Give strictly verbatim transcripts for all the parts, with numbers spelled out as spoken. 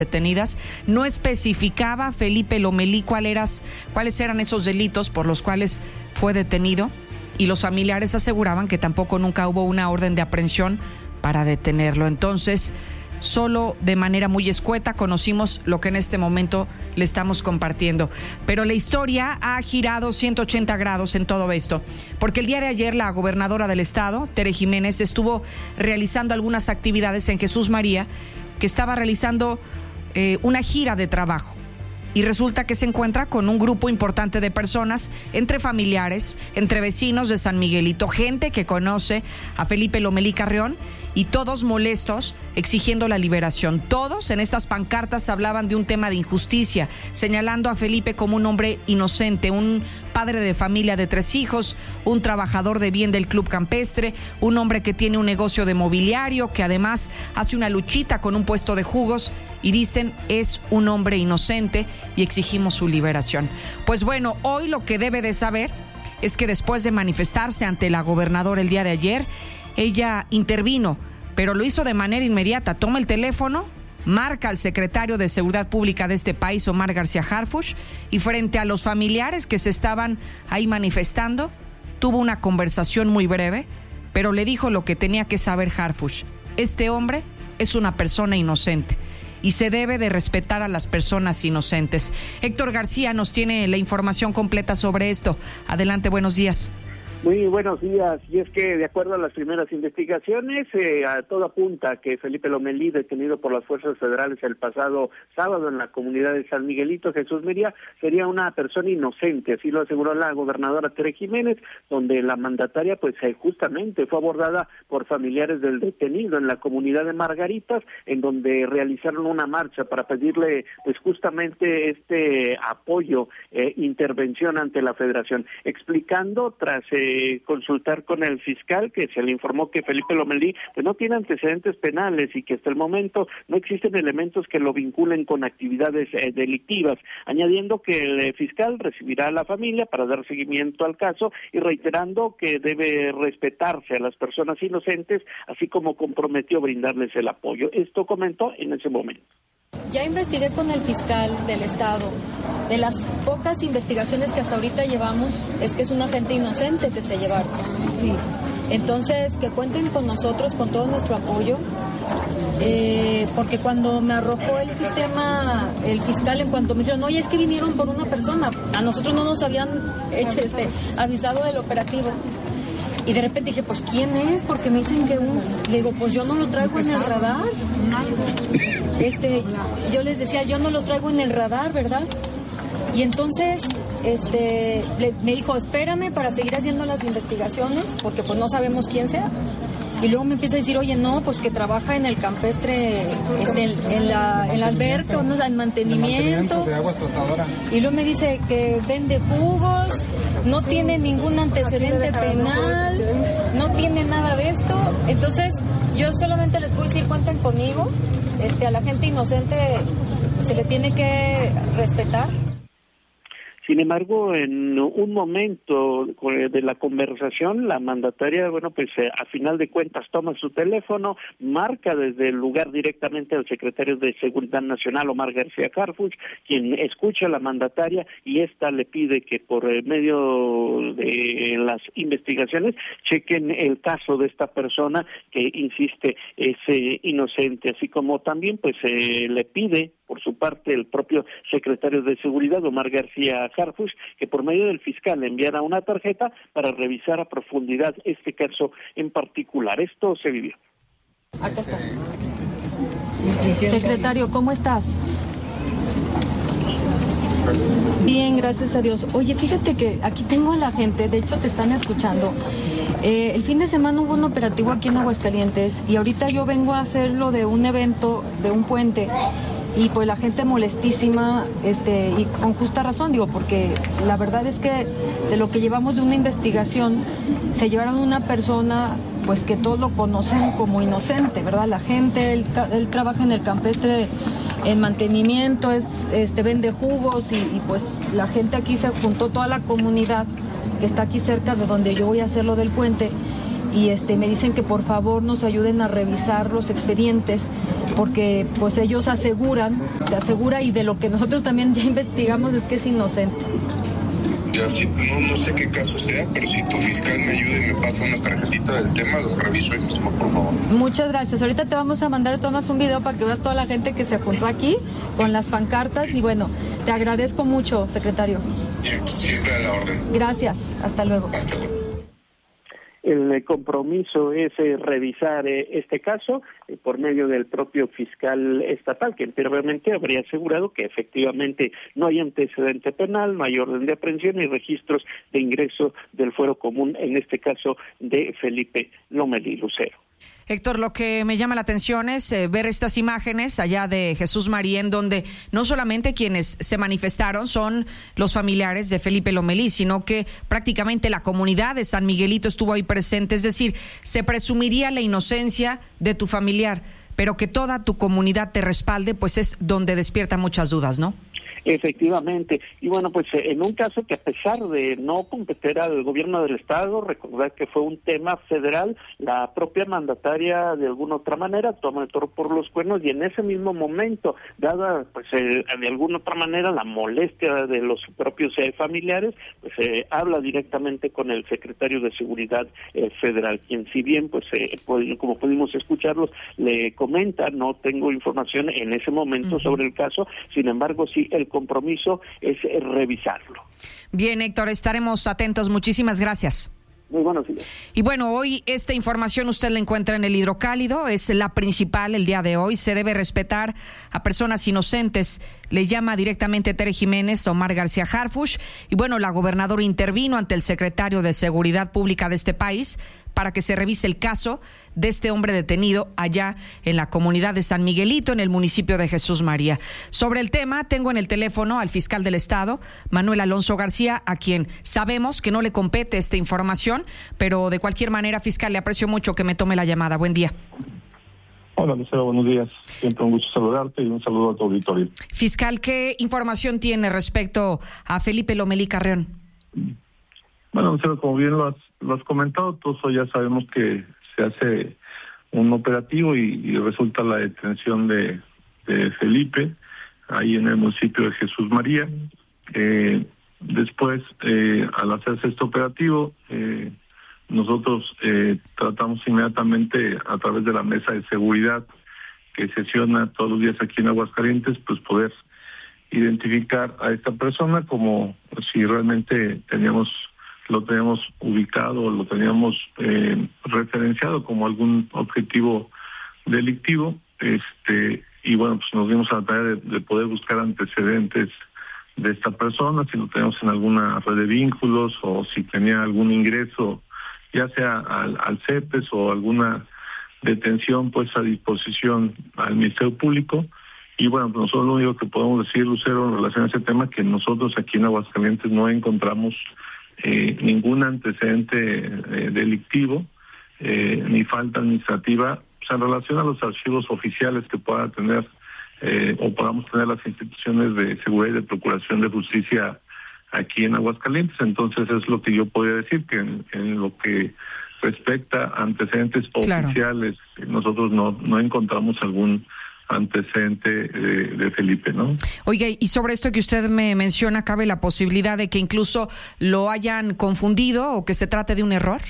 detenidas. No especificaba Felipe Lomelí cuál eras, cuáles eran esos delitos por los cuales fue detenido, y los familiares aseguraban que tampoco nunca hubo una orden de aprehensión para detenerlo. Entonces, solo de manera muy escueta conocimos lo que en este momento le estamos compartiendo. Pero la historia ha girado ciento ochenta grados en todo esto, porque el día de ayer la gobernadora del estado, Tere Jiménez, estuvo realizando algunas actividades en Jesús María, que estaba realizando eh, una gira de trabajo. Y resulta que se encuentra con un grupo importante de personas, entre familiares, entre vecinos de San Miguelito, gente que conoce a Felipe Lomelí Carrión, y todos molestos, exigiendo la liberación. Todos en estas pancartas hablaban de un tema de injusticia, señalando a Felipe como un hombre inocente, un padre de familia de tres hijos, un trabajador de bien del club campestre, un hombre que tiene un negocio de mobiliario, que además hace una luchita con un puesto de jugos, y dicen es un hombre inocente y exigimos su liberación. Pues bueno, hoy lo que debe de saber es que después de manifestarse ante la gobernadora el día de ayer, ella intervino, pero lo hizo de manera inmediata. Toma el teléfono, marca al secretario de Seguridad Pública de este país, Omar García Harfuch, y frente a los familiares que se estaban ahí manifestando, tuvo una conversación muy breve, pero le dijo lo que tenía que saber Harfuch. Este hombre es una persona inocente y se debe de respetar a las personas inocentes. Héctor García nos tiene la información completa sobre esto. Adelante, buenos días. Muy buenos días, y es que de acuerdo a las primeras investigaciones, eh, a todo apunta que Felipe Lomelí, detenido por las fuerzas federales el pasado sábado en la comunidad de San Miguelito, Jesús María, sería una persona inocente, así lo aseguró la gobernadora Tere Jiménez, donde la mandataria pues eh, justamente fue abordada por familiares del detenido en la comunidad de Margaritas, en donde realizaron una marcha para pedirle pues justamente este apoyo, eh, intervención ante la federación, explicando tras eh, consultar con el fiscal que se le informó que Felipe Lomelí pues no tiene antecedentes penales y que hasta el momento no existen elementos que lo vinculen con actividades eh, delictivas, añadiendo que el fiscal recibirá a la familia para dar seguimiento al caso y reiterando que debe respetarse a las personas inocentes, así como comprometió brindarles el apoyo. Esto comentó en ese momento. Ya investigué con el fiscal del estado. De las pocas investigaciones que hasta ahorita llevamos es que es un agente inocente que se llevaron. Sí. Entonces, que cuenten con nosotros, con todo nuestro apoyo, eh, porque cuando me arrojó el sistema, el fiscal, en cuanto me dijeron, oye, es que vinieron por una persona, a nosotros no nos habían hecho este avisado del operativo. Y de repente dije, pues, ¿quién es? Porque me dicen que un... Le digo, pues yo no lo traigo en el radar. Este, yo les decía, yo no los traigo en el radar, ¿verdad? Y entonces, este, le, me dijo, espérame para seguir haciendo las investigaciones, porque pues no sabemos quién sea. Y luego me empieza a decir, oye, no, pues que trabaja en el campestre, este, en la, en la alberca, ¿no? En mantenimiento. De aguas tratadoras. Y luego me dice que vende jugos, no tiene ningún antecedente penal, no tiene nada de esto. Entonces, yo solamente les puedo decir, cuenten conmigo. Este, a la gente inocente pues, se le tiene que respetar. Sin embargo, en un momento de la conversación, la mandataria, bueno, pues eh, a final de cuentas toma su teléfono, marca desde el lugar directamente al secretario de Seguridad Nacional, Omar García Harfuch, quien escucha a la mandataria y esta le pide que por medio de las investigaciones chequen el caso de esta persona que, insiste, es eh, inocente, así como también pues eh, le pide por su parte el propio secretario de Seguridad, Omar García Harfuch, que por medio del fiscal enviara una tarjeta para revisar a profundidad este caso en particular. Esto se vivió. Acá está. Secretario, ¿cómo estás? Bien, gracias a Dios. Oye, fíjate que aquí tengo a la gente, de hecho te están escuchando. Eh, el fin de semana hubo un operativo aquí en Aguascalientes y ahorita yo vengo a hacerlo de un evento, de un puente. Y pues la gente molestísima, este, y con justa razón, digo, porque la verdad es que de lo que llevamos de una investigación, se llevaron una persona, pues que todos lo conocen como inocente, ¿verdad? La gente, él, él trabaja en el campestre en mantenimiento, es, este, vende jugos y, y pues la gente aquí se juntó, toda la comunidad que está aquí cerca de donde yo voy a hacer lo del puente, y este me dicen que por favor nos ayuden a revisar los expedientes porque pues ellos aseguran, se asegura, y de lo que nosotros también ya investigamos es que es inocente. Ya, sí, no, no sé qué caso sea, pero si tu fiscal me ayuda y me pasa una tarjetita del tema, lo reviso ahí mismo, por favor. Muchas gracias. Ahorita te vamos a mandar, tomas un video para que veas toda la gente que se juntó aquí con las pancartas, y bueno, te agradezco mucho, secretario. Siempre a la orden. Gracias. Hasta luego. Hasta luego. El compromiso es eh, revisar eh, este caso eh, por medio del propio fiscal estatal, que anteriormente habría asegurado que efectivamente no hay antecedente penal, no hay orden de aprehensión ni registros de ingreso del fuero común, en este caso de Felipe Lomelí Lucero. Héctor, lo que me llama la atención es eh, ver estas imágenes allá de Jesús María, en donde no solamente quienes se manifestaron son los familiares de Felipe Lomelí, sino que prácticamente la comunidad de San Miguelito estuvo ahí presente. Es decir, se presumiría la inocencia de tu familiar, pero que toda tu comunidad te respalde, pues es donde despierta muchas dudas, ¿no? Efectivamente, y bueno, pues en un caso que a pesar de no competir al gobierno del estado, recordar que fue un tema federal, la propia mandataria de alguna otra manera toma el toro por los cuernos, y en ese mismo momento, dada pues eh, de alguna otra manera la molestia de los propios eh, familiares, pues eh, habla directamente con el secretario de Seguridad eh, Federal, quien si bien pues eh, como pudimos escucharlos, le comenta, no tengo información en ese momento uh-huh. sobre el caso, sin embargo sí el compromiso es revisarlo. Bien, Héctor, estaremos atentos. Muchísimas gracias. Muy buenos días. Y bueno, hoy esta información usted la encuentra en el Hidrocálido, es la principal el día de hoy. Se debe respetar a personas inocentes. Le llama directamente Tere Jiménez, Omar García Harfuch. Y bueno, la gobernadora intervino ante el secretario de Seguridad Pública de este país para que se revise el caso de este hombre detenido allá en la comunidad de San Miguelito, en el municipio de Jesús María. Sobre el tema, tengo en el teléfono al fiscal del Estado, Manuel Alonso García, a quien sabemos que no le compete esta información, pero de cualquier manera, fiscal, le aprecio mucho que me tome la llamada. Buen día. Hola, Lucero, buenos días. Siempre un gusto saludarte y un saludo a tu auditorio. Fiscal, ¿qué información tiene respecto a Felipe Lomelí Carreón? Bueno, Lucero, como bien lo has, lo has comentado, todos hoy ya sabemos que se hace un operativo y, y resulta la detención de, de Felipe ahí en el municipio de Jesús María. Eh, después, eh, al hacerse este operativo, eh, nosotros eh, tratamos inmediatamente a través de la mesa de seguridad que sesiona todos los días aquí en Aguascalientes, pues poder identificar a esta persona como si realmente teníamos lo teníamos ubicado, lo teníamos eh, referenciado como algún objetivo delictivo, este y bueno, pues nos dimos a la tarea de, de poder buscar antecedentes de esta persona, si lo tenemos en alguna red de vínculos o si tenía algún ingreso, ya sea al, al CEPES o alguna detención pues a disposición al Ministerio Público. Y bueno, pues nosotros lo único que podemos decir, Lucero, en relación a ese tema, que nosotros aquí en Aguascalientes no encontramos Eh, ningún antecedente eh, delictivo eh, ni falta administrativa pues, en relación a los archivos oficiales que pueda tener eh, o podamos tener las instituciones de seguridad y de procuración de justicia aquí en Aguascalientes. Entonces es lo que yo podría decir, que en, en lo que respecta a antecedentes claro. oficiales, nosotros no, no encontramos algún antecedente de, de Felipe, ¿no? Oiga, y sobre esto que usted me menciona, ¿cabe la posibilidad de que incluso lo hayan confundido o que se trate de un error?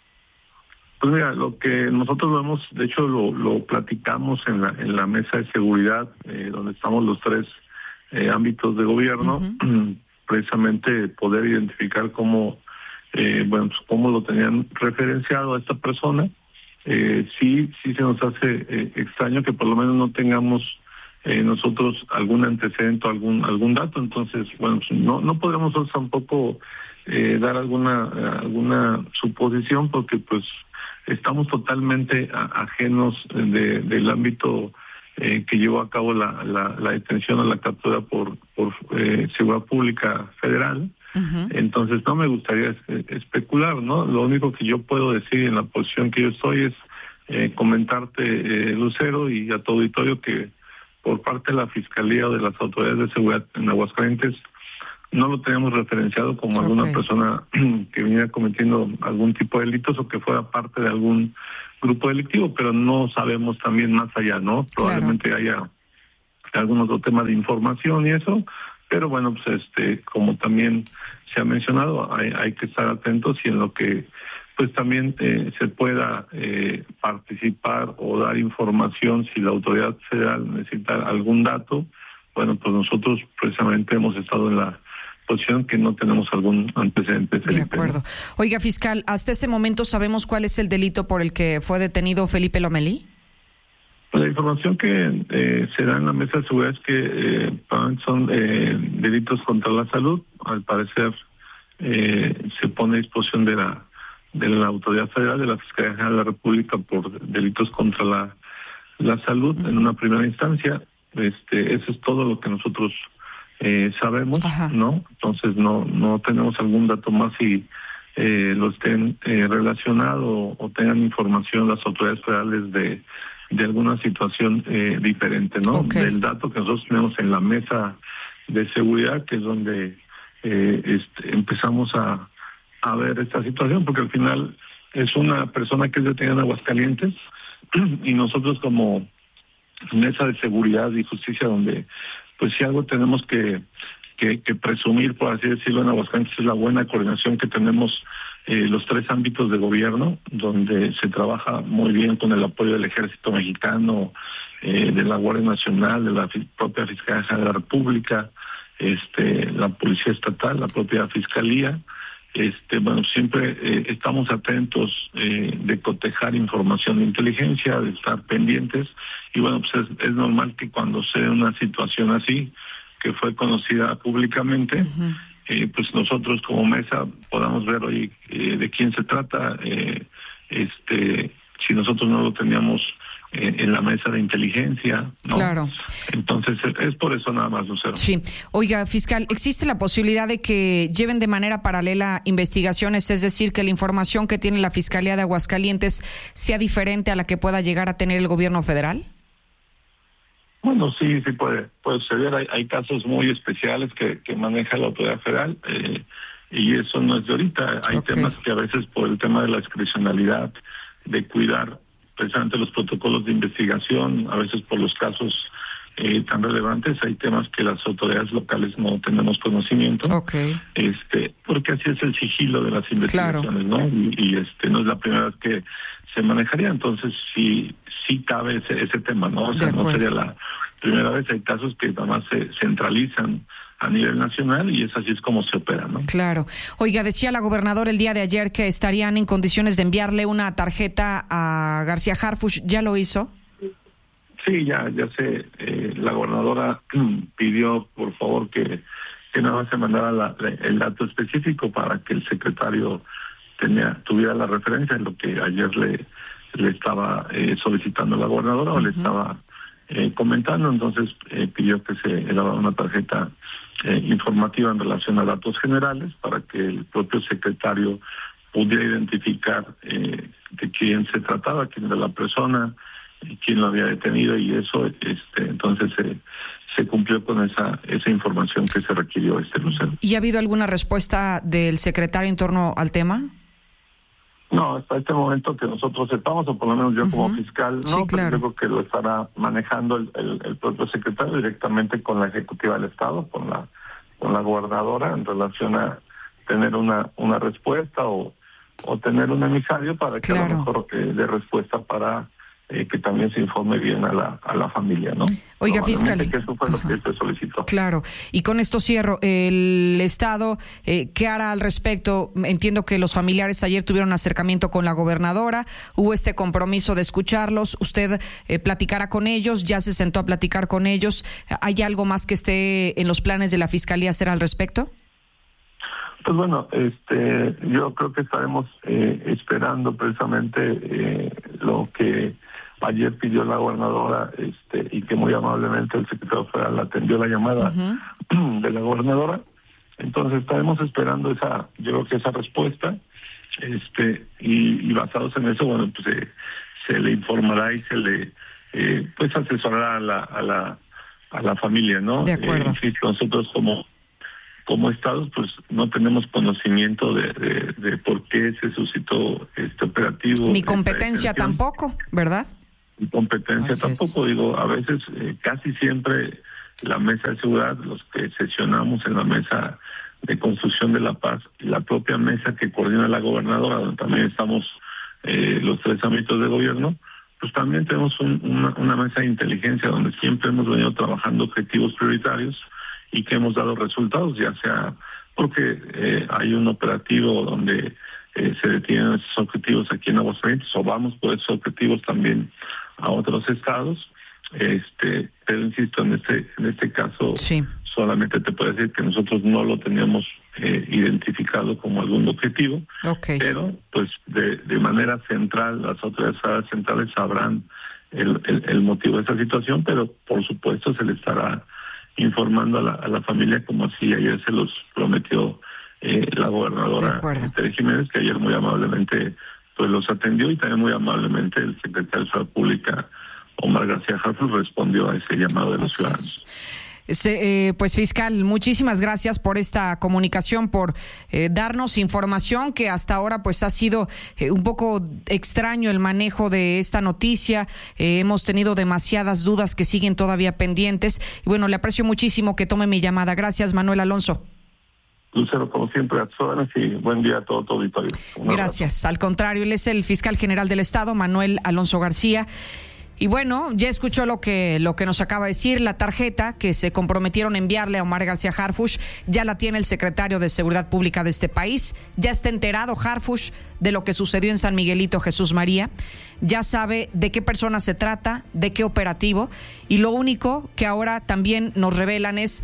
Pues mira, lo que nosotros lo hemos, de hecho lo, lo platicamos en la en la mesa de seguridad, eh, donde estamos los tres eh, ámbitos de gobierno, uh-huh. precisamente poder identificar cómo, eh, bueno, pues cómo lo tenían referenciado a esta persona. Eh, sí, sí se nos hace eh, extraño que por lo menos no tengamos eh, nosotros algún antecedente o algún algún dato. Entonces, bueno, pues no no podemos tampoco eh, dar alguna alguna suposición porque pues estamos totalmente a, ajenos de, del ámbito eh, que llevó a cabo la, la, la detención o la captura por por eh, Seguridad Pública Federal. Uh-huh. Entonces no me gustaría especular, ¿no? Lo único que yo puedo decir en la posición que yo estoy es eh, comentarte, eh, Lucero, y a tu auditorio que por parte de la Fiscalía o de las autoridades de seguridad en Aguascalientes no lo teníamos referenciado como okay. alguna persona que viniera cometiendo algún tipo de delitos o que fuera parte de algún grupo delictivo, pero no sabemos también más allá, ¿no? Probablemente claro. haya algún otro tema de información y eso, pero bueno, pues este, como también se ha mencionado, hay, hay que estar atentos y en lo que pues también eh, se pueda eh, participar o dar información si la autoridad federal necesita algún dato. Bueno, pues nosotros precisamente hemos estado en la posición que no tenemos algún antecedente. Felipe, de acuerdo. Oiga, fiscal, ¿hasta ese momento sabemos cuál es el delito por el que fue detenido Felipe Lomelí? La información que eh, se da en la mesa de seguridad es que eh, son eh, delitos contra la salud. Al parecer eh, se pone a disposición de la de la autoridad federal, de la Fiscalía General de la República por delitos contra la la salud uh-huh. en una primera instancia. Este, eso es todo lo que nosotros eh, sabemos, Ajá. ¿no? Entonces no no tenemos algún dato más si eh, lo estén eh, relacionado o tengan información las autoridades federales de de alguna situación eh, diferente, ¿no? Okay. Del dato que nosotros tenemos en la mesa de seguridad, que es donde eh, este, empezamos a, a ver esta situación, porque al final es una persona que es detenida en Aguascalientes y nosotros como mesa de seguridad y justicia, donde pues si algo tenemos que, que, que presumir, por así decirlo, en Aguascalientes es la buena coordinación que tenemos Eh, los tres ámbitos de gobierno, donde se trabaja muy bien con el apoyo del Ejército Mexicano, eh, de la Guardia Nacional, de la fi- propia Fiscalía General de la República, este, la Policía Estatal, la propia Fiscalía. Este, bueno, siempre eh, estamos atentos eh, de cotejar información de inteligencia, de estar pendientes, y bueno, pues es, es normal que cuando se dé una situación así, que fue conocida públicamente, uh-huh. Eh, pues nosotros como mesa podamos ver hoy eh, de quién se trata, eh, este, si nosotros no lo teníamos eh, en la mesa de inteligencia, ¿no? Claro. Entonces es por eso nada más, Lucero. Sí. Oiga, fiscal, ¿existe la posibilidad de que lleven de manera paralela investigaciones, es decir, que la información que tiene la Fiscalía de Aguascalientes sea diferente a la que pueda llegar a tener el gobierno federal? Bueno, sí, sí puede, puede suceder. Hay, hay casos muy especiales que, que maneja la autoridad federal eh, y eso no es de ahorita. Hay okay. temas que a veces por el tema de la discrecionalidad, de cuidar precisamente los protocolos de investigación, a veces por los casos eh, tan relevantes, hay temas que las autoridades locales no tenemos conocimiento. Okay. Este, porque así es el sigilo de las investigaciones, claro. ¿no? Y, y este no es la primera vez que se manejaría, entonces sí sí cabe ese, ese tema, ¿no? O sea, no sería la primera vez. Hay casos que nada más se centralizan a nivel nacional y es así es como se opera, ¿no? Claro. Oiga, decía la gobernadora el día de ayer que estarían en condiciones de enviarle una tarjeta a García Harfuch. ¿Ya lo hizo? Sí, ya ya sé. Eh, la gobernadora pidió, por favor, que, que nada más se mandara la, el dato específico para que el secretario tenía tuviera la referencia en lo que ayer le le estaba eh, solicitando la gobernadora uh-huh. o le estaba eh, comentando. Entonces eh, pidió que se elabara una tarjeta eh, informativa en relación a datos generales para que el propio secretario pudiera identificar eh, de quién se trataba, quién era la persona, quién lo había detenido, y eso este entonces se eh, se cumplió con esa esa información que se requirió, este Lucero. ¿Y ha habido alguna respuesta del secretario en torno al tema? No, hasta este momento que nosotros sepamos, o por lo menos yo uh-huh. como fiscal, no, sí, claro. pero creo que lo estará manejando el, el, el propio secretario directamente con la ejecutiva del Estado, con la con la gobernadora, en relación a tener una una respuesta o o tener un emisario para que claro. a lo mejor que dé respuesta para Eh, que también se informe bien a la a la familia, ¿no? Oiga, fiscal. Que eso fue lo que se solicitó. Claro. Y con esto cierro. El Estado, eh, ¿qué hará al respecto? Entiendo que los familiares ayer tuvieron acercamiento con la gobernadora. Hubo este compromiso de escucharlos. ¿Usted eh, platicará con ellos? ¿Ya se sentó a platicar con ellos? ¿Hay algo más que esté en los planes de la Fiscalía hacer al respecto? Pues bueno, este, yo creo que estaremos eh, esperando precisamente eh, lo que ayer pidió la gobernadora, este, y que muy amablemente el secretario federal atendió la llamada uh-huh. de la gobernadora. Entonces estaremos esperando esa, yo creo que esa respuesta, este, y, y basados en eso, bueno, pues eh, se le informará y se le, eh, pues asesorará a la, a la, a la familia, ¿no? De acuerdo. Eh, nosotros como como estados, pues no tenemos conocimiento de, de, de por qué se suscitó este operativo. Ni competencia tampoco, ¿verdad? Ni competencia Así tampoco, es. digo, a veces eh, casi siempre la mesa de seguridad, los que sesionamos en la mesa de construcción de la paz, y la propia mesa que coordina la gobernadora, donde también estamos eh, los tres ámbitos de gobierno, pues también tenemos un, una, una mesa de inteligencia donde siempre hemos venido trabajando objetivos prioritarios y que hemos dado resultados, ya sea porque eh, hay un operativo donde eh, se detienen esos objetivos aquí en Aguascalientes, o vamos por esos objetivos también a otros estados. Este, pero insisto, en este en este caso sí. solamente te puedo decir que nosotros no lo teníamos eh, identificado como algún objetivo, okay. pero pues de, de manera central, las autoridades centrales sabrán el, el, el motivo de esa situación, pero por supuesto se le estará informando a la, a la familia, como así ayer se los prometió eh, la gobernadora Tere Jiménez, que ayer muy amablemente pues los atendió, y también muy amablemente el secretario de Salud Pública, Omar García Harfuch, respondió a ese llamado de los Así ciudadanos. Se, eh, pues fiscal, muchísimas gracias por esta comunicación, por eh, darnos información que hasta ahora pues ha sido eh, un poco extraño el manejo de esta noticia. Eh, hemos tenido demasiadas dudas que siguen todavía pendientes. Y bueno, le aprecio muchísimo que tome mi llamada. Gracias, Manuel Alonso. Lucero, como siempre, a tus órdenes, y buen día a todo tu auditorio. Un Gracias. abrazo. Al contrario, él es el fiscal general del Estado, Manuel Alonso García. Y bueno, ya escuchó lo que lo que nos acaba de decir. La tarjeta que se comprometieron a enviarle a Omar García Harfuch ya la tiene el secretario de Seguridad Pública de este país. Ya está enterado Harfuch de lo que sucedió en San Miguelito, Jesús María. Ya sabe de qué persona se trata, de qué operativo. Y lo único que ahora también nos revelan es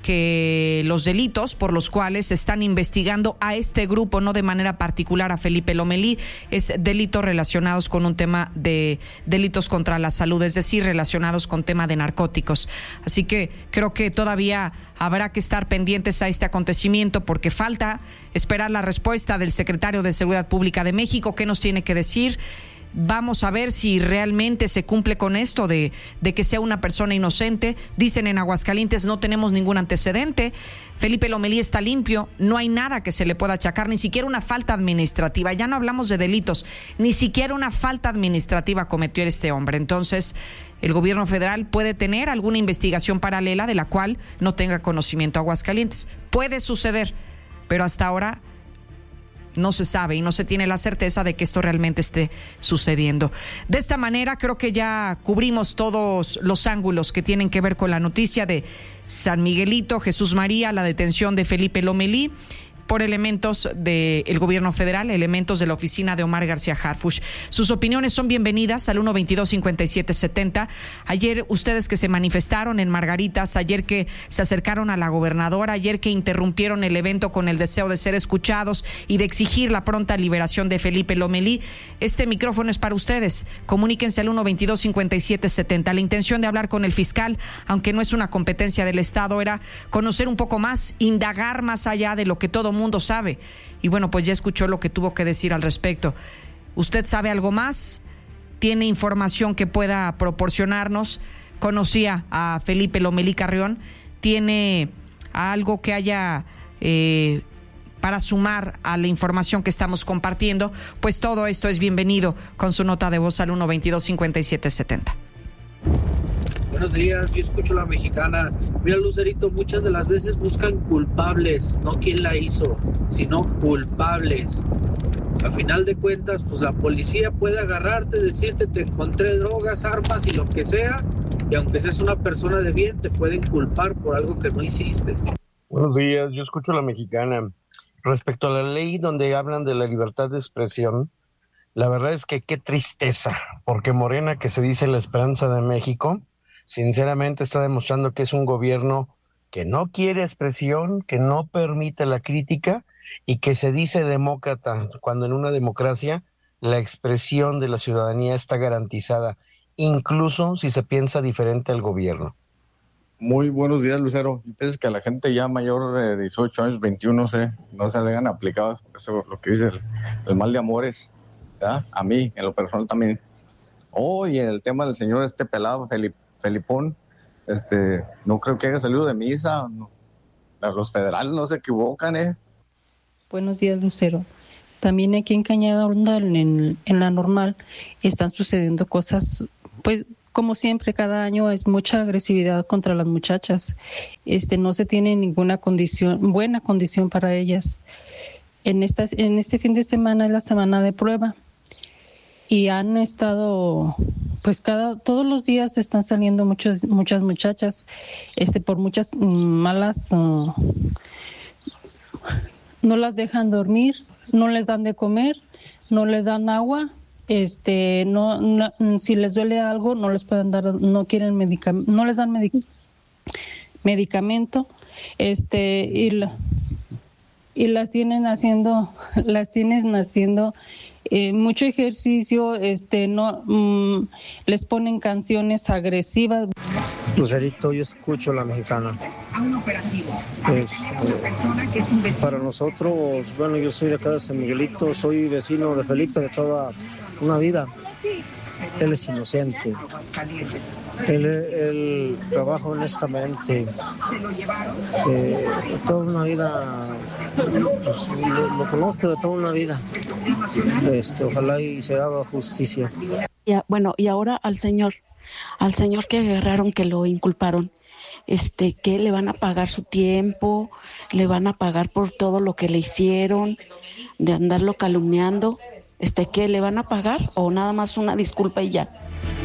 que los delitos por los cuales se están investigando a este grupo, no de manera particular a Felipe Lomelí, es delitos relacionados con un tema de delitos contra la salud, es decir, relacionados con tema de narcóticos. Así que creo que todavía habrá que estar pendientes a este acontecimiento, porque falta esperar la respuesta del secretario de Seguridad Pública de México. ¿Qué nos tiene que decir? Vamos a ver si realmente se cumple con esto de, de que sea una persona inocente. Dicen en Aguascalientes no tenemos ningún antecedente. Felipe Lomelí está limpio, no hay nada que se le pueda achacar, ni siquiera una falta administrativa. Ya no hablamos de delitos, ni siquiera una falta administrativa cometió este hombre. Entonces, el gobierno federal puede tener alguna investigación paralela de la cual no tenga conocimiento Aguascalientes. Puede suceder, pero hasta ahora no se sabe y no se tiene la certeza de que esto realmente esté sucediendo. De esta manera creo que ya cubrimos todos los ángulos que tienen que ver con la noticia de San Miguelito, Jesús María, la detención de Felipe Lomelí por elementos del gobierno federal, elementos de la oficina de Omar García Harfuch. Sus opiniones son bienvenidas al uno veintidós cincuenta y siete setenta. Ayer ustedes que se manifestaron en Margaritas, ayer que se acercaron a la gobernadora, ayer que interrumpieron el evento con el deseo de ser escuchados y de exigir la pronta liberación de Felipe Lomelí, este micrófono es para ustedes. Comuníquense al uno veintidós cincuenta y siete setenta. La intención de hablar con el fiscal, aunque no es una competencia del Estado, era conocer un poco más, indagar más allá de lo que todo mundo sabe. Y bueno, pues ya escuchó lo que tuvo que decir al respecto. ¿Usted sabe algo más? ¿Tiene información que pueda proporcionarnos? ¿Conocía a Felipe Lomelí Carrión? ¿Tiene algo que haya eh, para sumar a la información que estamos compartiendo? Pues todo esto es bienvenido con su nota de voz al uno veintidós cincuenta y siete setenta. Buenos días, yo escucho La Mexicana. Mira, Lucerito, muchas de las veces buscan culpables, no quién la hizo, sino culpables. A final de cuentas, pues la policía puede agarrarte, decirte te encontré drogas, armas y lo que sea, y aunque seas una persona de bien, te pueden culpar por algo que no hiciste. Buenos días, yo escucho La Mexicana. Respecto a la ley donde hablan de la libertad de expresión, la verdad es que qué tristeza, porque Morena, que se dice la esperanza de México, sinceramente está demostrando que es un gobierno que no quiere expresión, que no permite la crítica y que se dice demócrata, cuando en una democracia la expresión de la ciudadanía está garantizada, incluso si se piensa diferente al gobierno. Muy buenos días, Lucero. Yo pienso que a la gente ya mayor de dieciocho años, veintiuno, no sé, no se le han aplicado eso, lo que dice el, el mal de amores, ¿verdad? A mí, en lo personal también. Oh, y en el tema del señor este pelado, Felipe, Felipón, este, no creo que haya salido de misa, no, Los federales no se equivocan, ¿eh? Buenos días, Lucero. También aquí en Cañada Honda, en, en la normal, están sucediendo cosas, pues como siempre, cada año es mucha agresividad contra las muchachas. Este, no se tiene ninguna condición, buena condición para ellas. En, estas, en este fin de semana es la semana de prueba y han estado, pues cada todos los días están saliendo muchos, muchas muchachas, este, por muchas malas, uh, no las dejan dormir, no les dan de comer, no les dan agua. Este, no, no, si les duele algo, no les pueden dar, no quieren medicamento, no les dan medic- medicamento, este, y, la, y las tienen haciendo, las tienen haciendo eh, mucho ejercicio, este, no, mm, les ponen canciones agresivas. Lucerito, yo escucho La Mexicana. Pues, eh, para nosotros, bueno, yo soy de acá de San Miguelito, soy vecino de Felipe de toda una vida. Él es inocente. Él, él trabaja honestamente. Eh, toda una vida, pues, lo, lo conozco de toda una vida. Este, ojalá y se haga justicia. Y a, bueno, y ahora al señor, al señor que agarraron, que lo inculparon, este, que le van a pagar su tiempo, le van a pagar por todo lo que le hicieron, de andarlo calumniando. Este, ¿qué le van a pagar o nada más una disculpa y ya?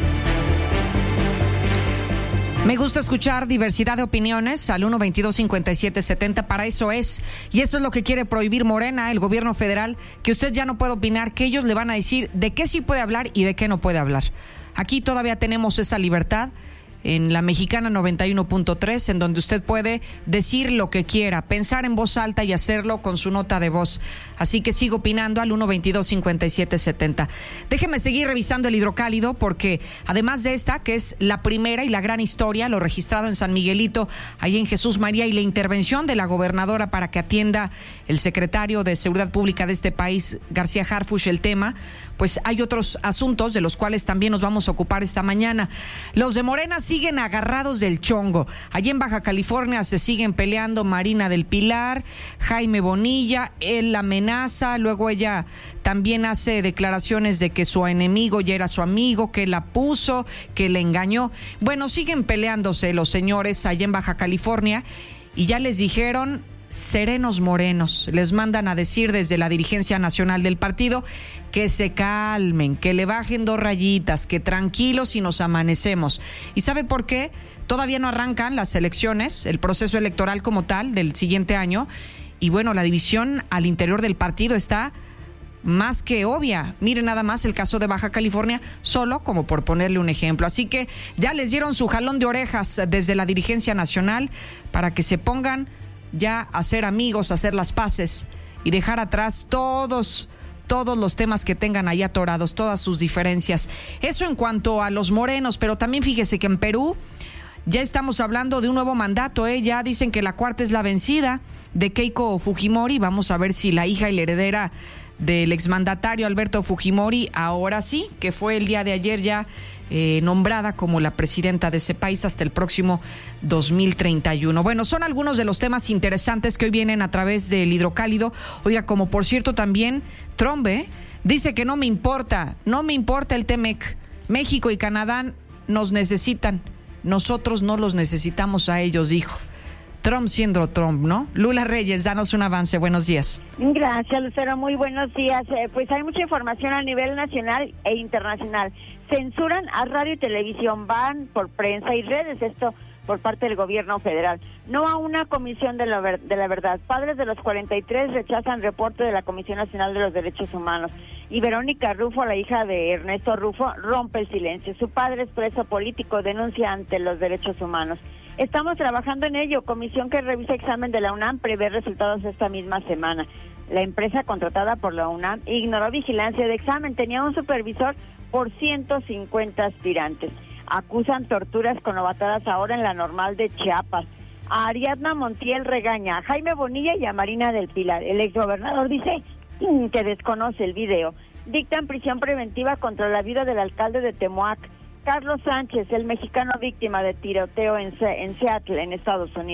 Me gusta escuchar diversidad de opiniones al uno veintidós cincuenta y siete setenta, para eso es, y eso es lo que quiere prohibir Morena, el gobierno federal, que usted ya no puede opinar, que ellos le van a decir de qué sí puede hablar y de qué no puede hablar. Aquí todavía tenemos esa libertad en La Mexicana noventa y uno punto tres, en donde usted puede decir lo que quiera, pensar en voz alta y hacerlo con su nota de voz. Así que sigo opinando al uno veintidós cincuenta y siete setenta. Déjeme seguir revisando el hidrocálido, porque además de esta, que es la primera y la gran historia, lo registrado en San Miguelito, ahí en Jesús María, y la intervención de la gobernadora para que atienda el secretario de Seguridad Pública de este país, García Harfuch, el tema, pues hay otros asuntos de los cuales también nos vamos a ocupar esta mañana. Los de Morena siguen agarrados del chongo. Allí en Baja California se siguen peleando Marina del Pilar, Jaime Bonilla, él la amenaza, luego ella también hace declaraciones de que su enemigo ya era su amigo, que la puso, que le engañó. Bueno, siguen peleándose los señores allá en Baja California y ya les dijeron serenos morenos, les mandan a decir desde la dirigencia nacional del partido que se calmen, que le bajen dos rayitas, que tranquilos y nos amanecemos. ¿Y sabe por qué? Todavía no arrancan las elecciones, el proceso electoral como tal del siguiente año, y bueno, la división al interior del partido está más que obvia. Miren nada más el caso de Baja California, solo como por ponerle un ejemplo. Así que ya les dieron su jalón de orejas desde la dirigencia nacional para que se pongan ya a ser amigos, a hacer las paces y dejar atrás todos, todos los temas que tengan ahí atorados, todas sus diferencias. Eso en cuanto a los morenos, pero también fíjese que en Perú ya estamos hablando de un nuevo mandato, ¿eh? Ya dicen que la cuarta es la vencida de Keiko Fujimori. Vamos a ver si la hija y la heredera del exmandatario Alberto Fujimori, ahora sí, que fue el día de ayer ya eh, nombrada como la presidenta de ese país hasta el próximo dos mil treinta y uno. Bueno, son algunos de los temas interesantes que hoy vienen a través del hidrocálido. Oiga, como por cierto también Trump ¿eh? dice que no me importa, no me importa el T-MEC. México y Canadá nos necesitan, nosotros no los necesitamos a ellos, dijo. Trump siendo Trump, ¿no? Lula Reyes, danos un avance. Buenos días. Gracias, Lucero. Muy buenos días. Eh, pues hay mucha información a nivel nacional e internacional. Censuran a radio y televisión, van por prensa y redes, esto por parte del gobierno federal. No a una comisión de la, ver- de la verdad. Padres de los cuarenta y tres rechazan reporte de la Comisión Nacional de los Derechos Humanos. Y Verónica Rufo, la hija de Ernesto Rufo, rompe el silencio. Su padre es preso político, denuncia ante los derechos humanos. Estamos trabajando en ello. Comisión que revisa examen de la UNAM prevé resultados esta misma semana. La empresa contratada por la UNAM ignoró vigilancia de examen. Tenía un supervisor por ciento cincuenta aspirantes. Acusan torturas con novatadas ahora en la normal de Chiapas. A Ariadna Montiel regaña a Jaime Bonilla y a Marina del Pilar. El exgobernador dice que desconoce el video. Dictan prisión preventiva contra la viuda del alcalde de Temoac. Carlos Sánchez, el mexicano víctima de tiroteo en, Se- en Seattle, en Estados Unidos.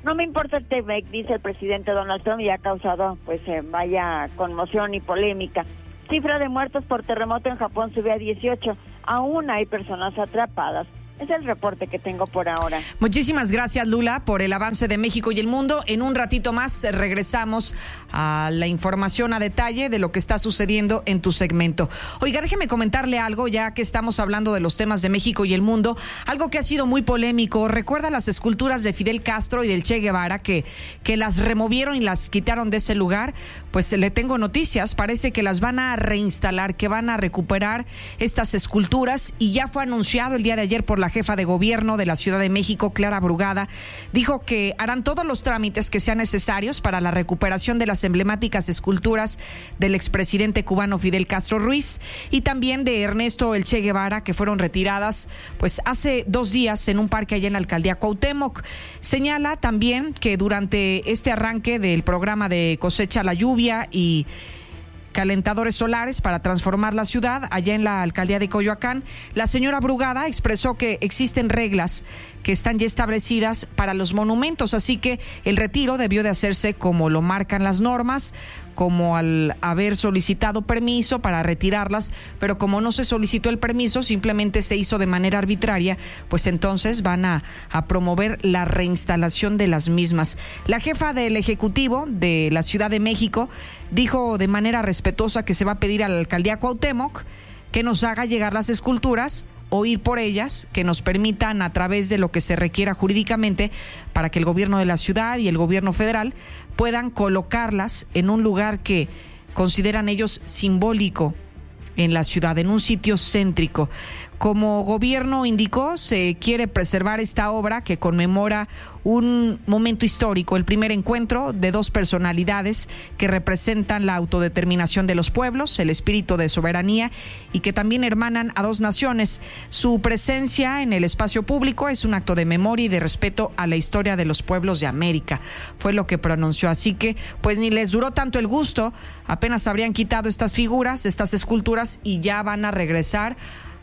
No me importa el T-MEC, dice el presidente Donald Trump, y ha causado pues eh, vaya conmoción y polémica. Cifra de muertos por terremoto en Japón sube a dieciocho. Aún hay personas atrapadas. Es el reporte que tengo por ahora. Muchísimas gracias, Lula, por el avance de México y el mundo. En un ratito más regresamos a la información a detalle de lo que está sucediendo en tu segmento. Oiga, déjeme comentarle algo, ya que estamos hablando de los temas de México y el mundo, algo que ha sido muy polémico. ¿Recuerda las esculturas de Fidel Castro y del Che Guevara que, que las removieron y las quitaron de ese lugar? Pues le tengo noticias, parece que las van a reinstalar, que van a recuperar estas esculturas, y ya fue anunciado el día de ayer por la jefa de gobierno de la Ciudad de México, Clara Brugada. Dijo que harán todos los trámites que sean necesarios para la recuperación de las emblemáticas esculturas del expresidente cubano Fidel Castro Ruiz y también de Ernesto El Che Guevara, que fueron retiradas pues hace dos días en un parque allá en la alcaldía Cuauhtémoc. Señala también que durante este arranque del programa de Cosecha la Lluvia y calentadores solares para transformar la ciudad, allá en la alcaldía de Coyoacán, la señora Brugada expresó que existen reglas que están ya establecidas para los monumentos, así que el retiro debió de hacerse como lo marcan las normas, como al haber solicitado permiso para retirarlas, pero como no se solicitó el permiso, simplemente se hizo de manera arbitraria, pues entonces van a, a promover la reinstalación de las mismas. La jefa del Ejecutivo de la Ciudad de México dijo de manera respetuosa que se va a pedir a la alcaldía Cuauhtémoc que nos haga llegar las esculturas o ir por ellas, que nos permitan a través de lo que se requiera jurídicamente para que el gobierno de la ciudad y el gobierno federal puedan colocarlas en un lugar que consideran ellos simbólico en la ciudad, en un sitio céntrico. Como gobierno indicó, se quiere preservar esta obra que conmemora un momento histórico, el primer encuentro de dos personalidades que representan la autodeterminación de los pueblos, el espíritu de soberanía, y que también hermanan a dos naciones. Su presencia en el espacio público es un acto de memoria y de respeto a la historia de los pueblos de América, fue lo que pronunció. Así que pues ni les duró tanto el gusto, apenas habrían quitado estas figuras, estas esculturas, y ya van a regresar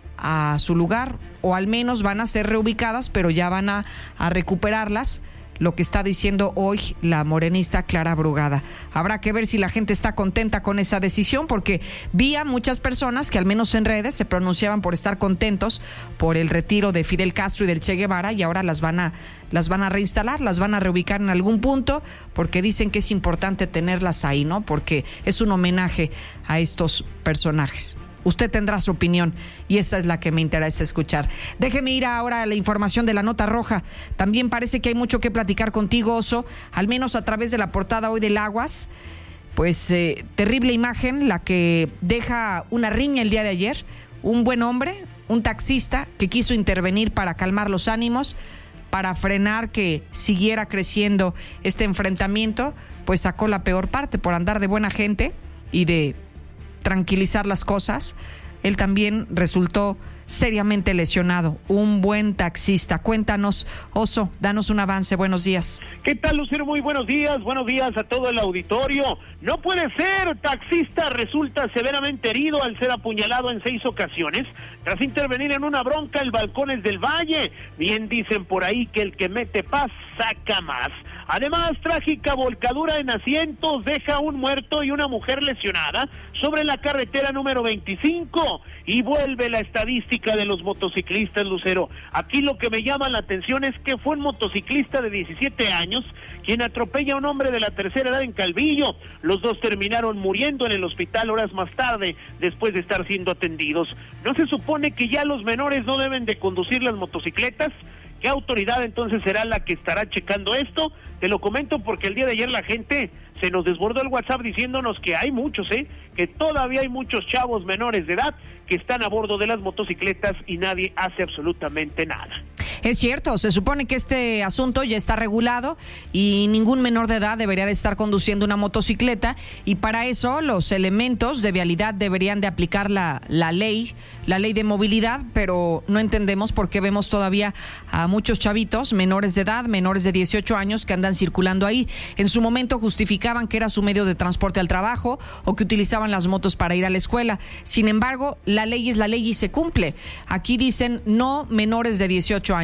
a su lugar, o al menos van a ser reubicadas, pero ya van a, a recuperarlas, lo que está diciendo hoy la morenista Clara Brugada. Habrá que ver si la gente está contenta con esa decisión, porque vi a muchas personas que al menos en redes se pronunciaban por estar contentos por el retiro de Fidel Castro y del Che Guevara, y ahora las van a las van a reinstalar, las van a reubicar en algún punto, porque dicen que es importante tenerlas ahí, ¿no? Porque es un homenaje a estos personajes. Usted tendrá su opinión y esa es la que me interesa escuchar. Déjeme ir ahora a la información de la Nota Roja. También parece que hay mucho que platicar contigo, Oso, al menos a través de la portada hoy del Aguas. Pues eh, terrible imagen la que deja una riña el día de ayer. Un buen hombre, un taxista que quiso intervenir para calmar los ánimos, para frenar que siguiera creciendo este enfrentamiento, pues sacó la peor parte por andar de buena gente y de tranquilizar las cosas. Él también resultó seriamente lesionado, un buen taxista. Cuéntanos, Oso, danos un avance. Buenos días. ¿Qué tal, Lucero? Muy buenos días, buenos días a todo el auditorio. No puede ser, taxista resulta severamente herido al ser apuñalado en seis ocasiones tras intervenir en una bronca en Balcones del Valle. Bien dicen por ahí que el que mete paz saca más. Además, trágica volcadura en asientos deja un muerto y una mujer lesionada sobre la carretera número veinticinco, y vuelve la estadística de los motociclistas, Lucero. Aquí lo que me llama la atención es que fue un motociclista de diecisiete años quien atropella a un hombre de la tercera edad en Calvillo. Los dos terminaron muriendo en el hospital horas más tarde, después de estar siendo atendidos. ¿No se supone que ya los menores no deben de conducir las motocicletas? ¿Qué autoridad entonces será la que estará checando esto? Te lo comento porque el día de ayer la gente se nos desbordó el WhatsApp diciéndonos que hay muchos, ¿eh? que todavía hay muchos chavos menores de edad que están a bordo de las motocicletas y nadie hace absolutamente nada. Es cierto, se supone que este asunto ya está regulado y ningún menor de edad debería de estar conduciendo una motocicleta, y para eso los elementos de vialidad deberían de aplicar la, la ley, la ley de movilidad, pero no entendemos por qué vemos todavía a muchos chavitos menores de edad, menores de dieciocho años que andan circulando ahí. En su momento justificaban que era su medio de transporte al trabajo o que utilizaban las motos para ir a la escuela. Sin embargo, la ley es la ley y se cumple. Aquí dicen no menores de dieciocho años.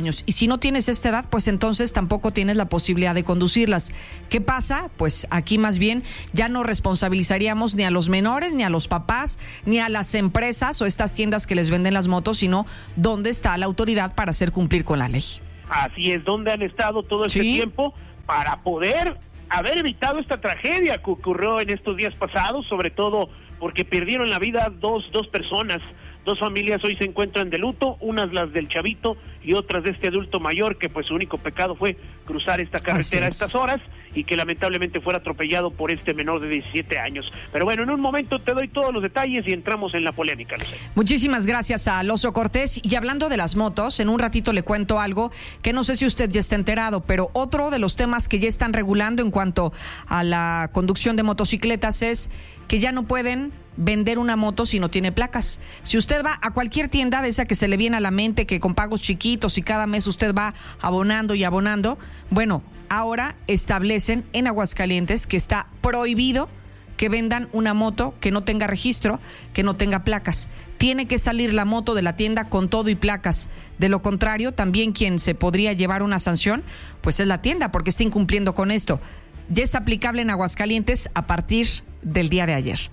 años. Y si no tienes esta edad, pues entonces tampoco tienes la posibilidad de conducirlas. ¿Qué pasa? Pues aquí más bien ya no responsabilizaríamos ni a los menores, ni a los papás, ni a las empresas o estas tiendas que les venden las motos, sino dónde está la autoridad para hacer cumplir con la ley. Así es, donde han estado todo este ¿Sí? tiempo para poder haber evitado esta tragedia que ocurrió en estos días pasados, sobre todo porque perdieron la vida dos, dos personas. Dos familias hoy se encuentran de luto, unas las del chavito y otras de este adulto mayor que pues su único pecado fue cruzar esta carretera a estas horas y que lamentablemente fuera atropellado por este menor de diecisiete años. Pero bueno, en un momento te doy todos los detalles y entramos en la polémica, Lucero. Muchísimas gracias a Alonso Cortés. Y hablando de las motos, en un ratito le cuento algo que no sé si usted ya está enterado, pero otro de los temas que ya están regulando en cuanto a la conducción de motocicletas es que ya no pueden vender una moto si no tiene placas. Si usted va a cualquier tienda de esa que se le viene a la mente, que con pagos chiquitos y cada mes usted va abonando y abonando, bueno, ahora establecen en Aguascalientes que está prohibido que vendan una moto que no tenga registro, que no tenga placas. Tiene que salir la moto de la tienda con todo y placas. De lo contrario, también quien se podría llevar una sanción, pues es la tienda, porque está incumpliendo con esto. Ya es aplicable en Aguascalientes a partir del día de ayer.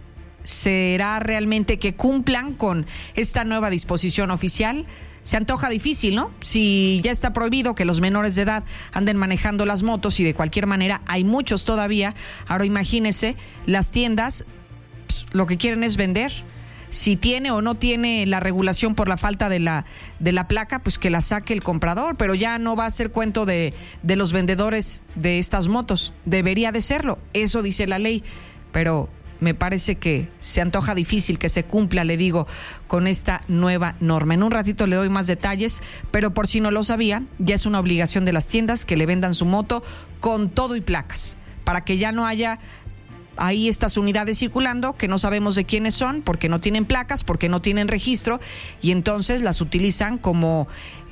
¿Será realmente que cumplan con esta nueva disposición oficial? Se antoja difícil, ¿no? Si ya está prohibido que los menores de edad anden manejando las motos y de cualquier manera hay muchos todavía, ahora imagínese, las tiendas pues, lo que quieren es vender. Si tiene o no tiene la regulación por la falta de la de la placa, pues que la saque el comprador, pero ya no va a ser cuento de, de los vendedores de estas motos. Debería de serlo, eso dice la ley, pero me parece que se antoja difícil que se cumpla, le digo, con esta nueva norma. En un ratito le doy más detalles, pero por si no lo sabía, ya es una obligación de las tiendas que le vendan su moto con todo y placas, para que ya no haya ahí estas unidades circulando que no sabemos de quiénes son, porque no tienen placas, porque no tienen registro, y entonces las utilizan como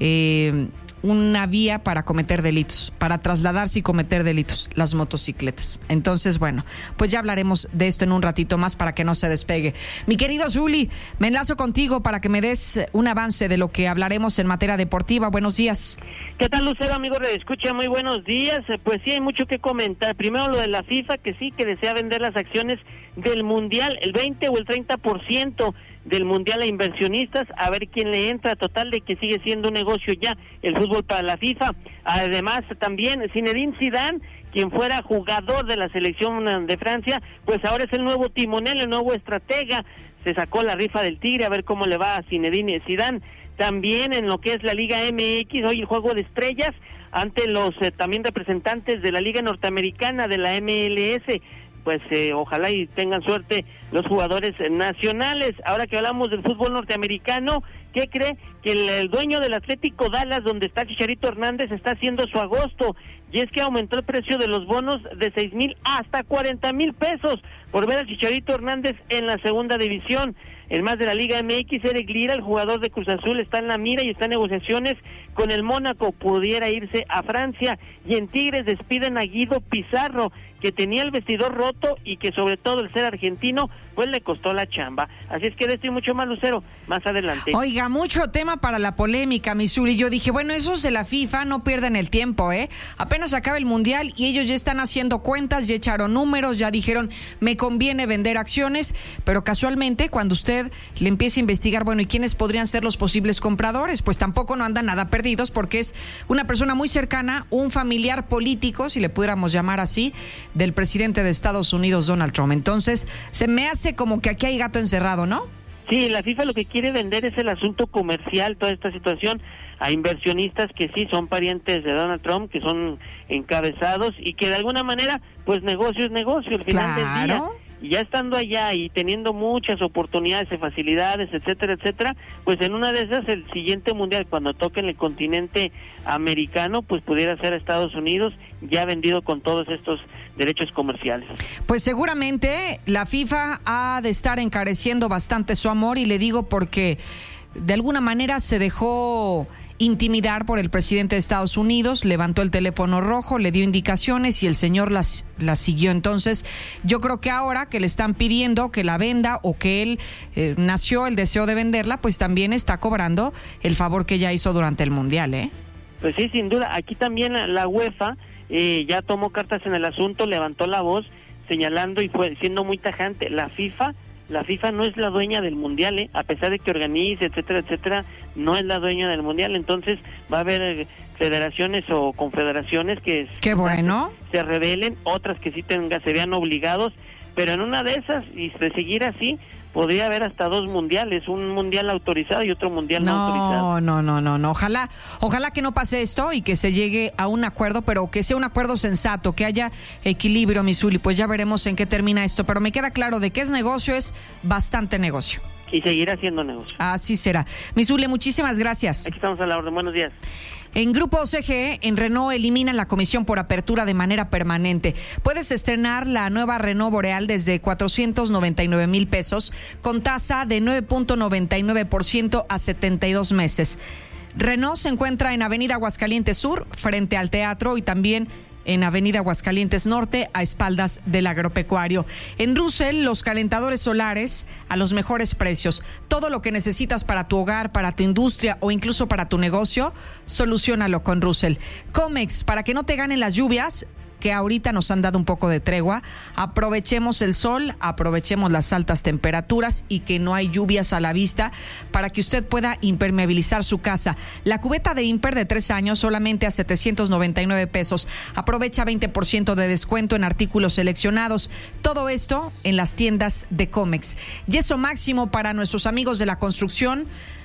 eh, una vía para cometer delitos, para trasladarse y cometer delitos, las motocicletas. Entonces, bueno, pues ya hablaremos de esto en un ratito más para que no se despegue. Mi querido Zuli, me enlazo contigo para que me des un avance de lo que hablaremos en materia deportiva. Buenos días. ¿Qué tal, Lucero, amigo? Escucha, muy buenos días. Pues sí, hay mucho que comentar. Primero lo de la FIFA, que sí, que desea vender las acciones del Mundial, el veinte o el treinta por ciento del Mundial a inversionistas, a ver quién le entra. Total de que sigue siendo un negocio ya el fútbol para la FIFA. Además, también Zinedine Zidane, quien fuera jugador de la selección de Francia, pues ahora es el nuevo timonel, el nuevo estratega. Se sacó la rifa del Tigre, a ver cómo le va a Zinedine Zidane. También en lo que es la Liga M X, hoy el juego de estrellas ante los eh, también representantes de la Liga Norteamericana, de la M L S. Pues eh, ojalá y tengan suerte los jugadores eh, nacionales. Ahora que hablamos del fútbol norteamericano, ¿qué cree? Que el, el dueño del Atlético Dallas, donde está Chicharito Hernández, está haciendo su agosto, y es que aumentó el precio de los bonos de seis mil hasta cuarenta mil pesos por ver a Chicharito Hernández en la segunda división. El más de la Liga M X, Eric Lira, el jugador de Cruz Azul, está en la mira y está en negociaciones con el Mónaco, pudiera irse a Francia. Y en Tigres despiden a Guido Pizarro, que tenía el vestidor roto y que sobre todo el ser argentino, pues le costó la chamba. Así es que de esto y mucho más, Lucero, más adelante. Oiga, mucho tema para la polémica, Missouri. Yo dije, bueno, esos de la FIFA no pierden el tiempo, ¿eh? Apenas acaba el Mundial y ellos ya están haciendo cuentas, ya echaron números, ya dijeron, me conviene vender acciones, pero casualmente cuando usted le empieza a investigar, bueno, ¿y quiénes podrían ser los posibles compradores? Pues tampoco no andan nada perdidos, porque es una persona muy cercana, un familiar político, si le pudiéramos llamar así, del presidente de Estados Unidos, Donald Trump. Entonces, se me hace como que aquí hay gato encerrado, ¿no? Sí, la FIFA lo que quiere vender es el asunto comercial, toda esta situación, a inversionistas que sí son parientes de Donald Trump, que son encabezados y que de alguna manera, pues negocio es negocio, al final claro. del día. Y ya estando allá y teniendo muchas oportunidades y facilidades, etcétera, etcétera, pues en una de esas el siguiente mundial, cuando toque en el continente americano, pues pudiera ser Estados Unidos ya vendido con todos estos derechos comerciales. Pues seguramente la FIFA ha de estar encareciendo bastante su amor, y le digo porque de alguna manera se dejó intimidar por el presidente de Estados Unidos, levantó el teléfono rojo, le dio indicaciones y el señor las, las siguió. Entonces, yo creo que ahora que le están pidiendo que la venda o que él eh, nació el deseo de venderla, pues también está cobrando el favor que ella hizo durante el Mundial, ¿eh? Pues sí, sin duda. Aquí también la UEFA eh, ya tomó cartas en el asunto, levantó la voz señalando y fue siendo muy tajante. La FIFA La FIFA no es la dueña del Mundial, ¿eh? A pesar de que organice, etcétera, etcétera, no es la dueña del Mundial. Entonces va a haber federaciones o confederaciones que Qué bueno. se rebelen, otras que sí tengan, se vean obligados, pero en una de esas, y de seguir así, podría haber hasta dos mundiales, un mundial autorizado y otro mundial no, no autorizado. No, no, no, no. Ojalá, ojalá que no pase esto y que se llegue a un acuerdo, pero que sea un acuerdo sensato, que haya equilibrio, Misuli. Pues ya veremos en qué termina esto. Pero me queda claro de que es negocio, es bastante negocio. Y seguirá siendo negocio. Así será. Misuli, muchísimas gracias. Aquí estamos a la orden. Buenos días. En Grupo C G E, en Renault eliminan la comisión por apertura de manera permanente. Puedes estrenar la nueva Renault Boreal desde cuatrocientos noventa y nueve mil pesos con tasa de nueve punto noventa y nueve por ciento a setenta y dos meses. Renault se encuentra en Avenida Aguascalientes Sur, frente al teatro, y también en Avenida Aguascalientes Norte, a espaldas del agropecuario. En Russell, los calentadores solares a los mejores precios. Todo lo que necesitas para tu hogar, para tu industria o incluso para tu negocio, soluciónalo con Russell. Comex, para que no te ganen las lluvias, que ahorita nos han dado un poco de tregua. Aprovechemos el sol, aprovechemos las altas temperaturas y que no hay lluvias a la vista para que usted pueda impermeabilizar su casa. La cubeta de Imper de tres años solamente a setecientos noventa y nueve pesos. Aprovecha veinte por ciento de descuento en artículos seleccionados. Todo esto en las tiendas de Comex. Yeso Máximo para nuestros amigos de la construcción.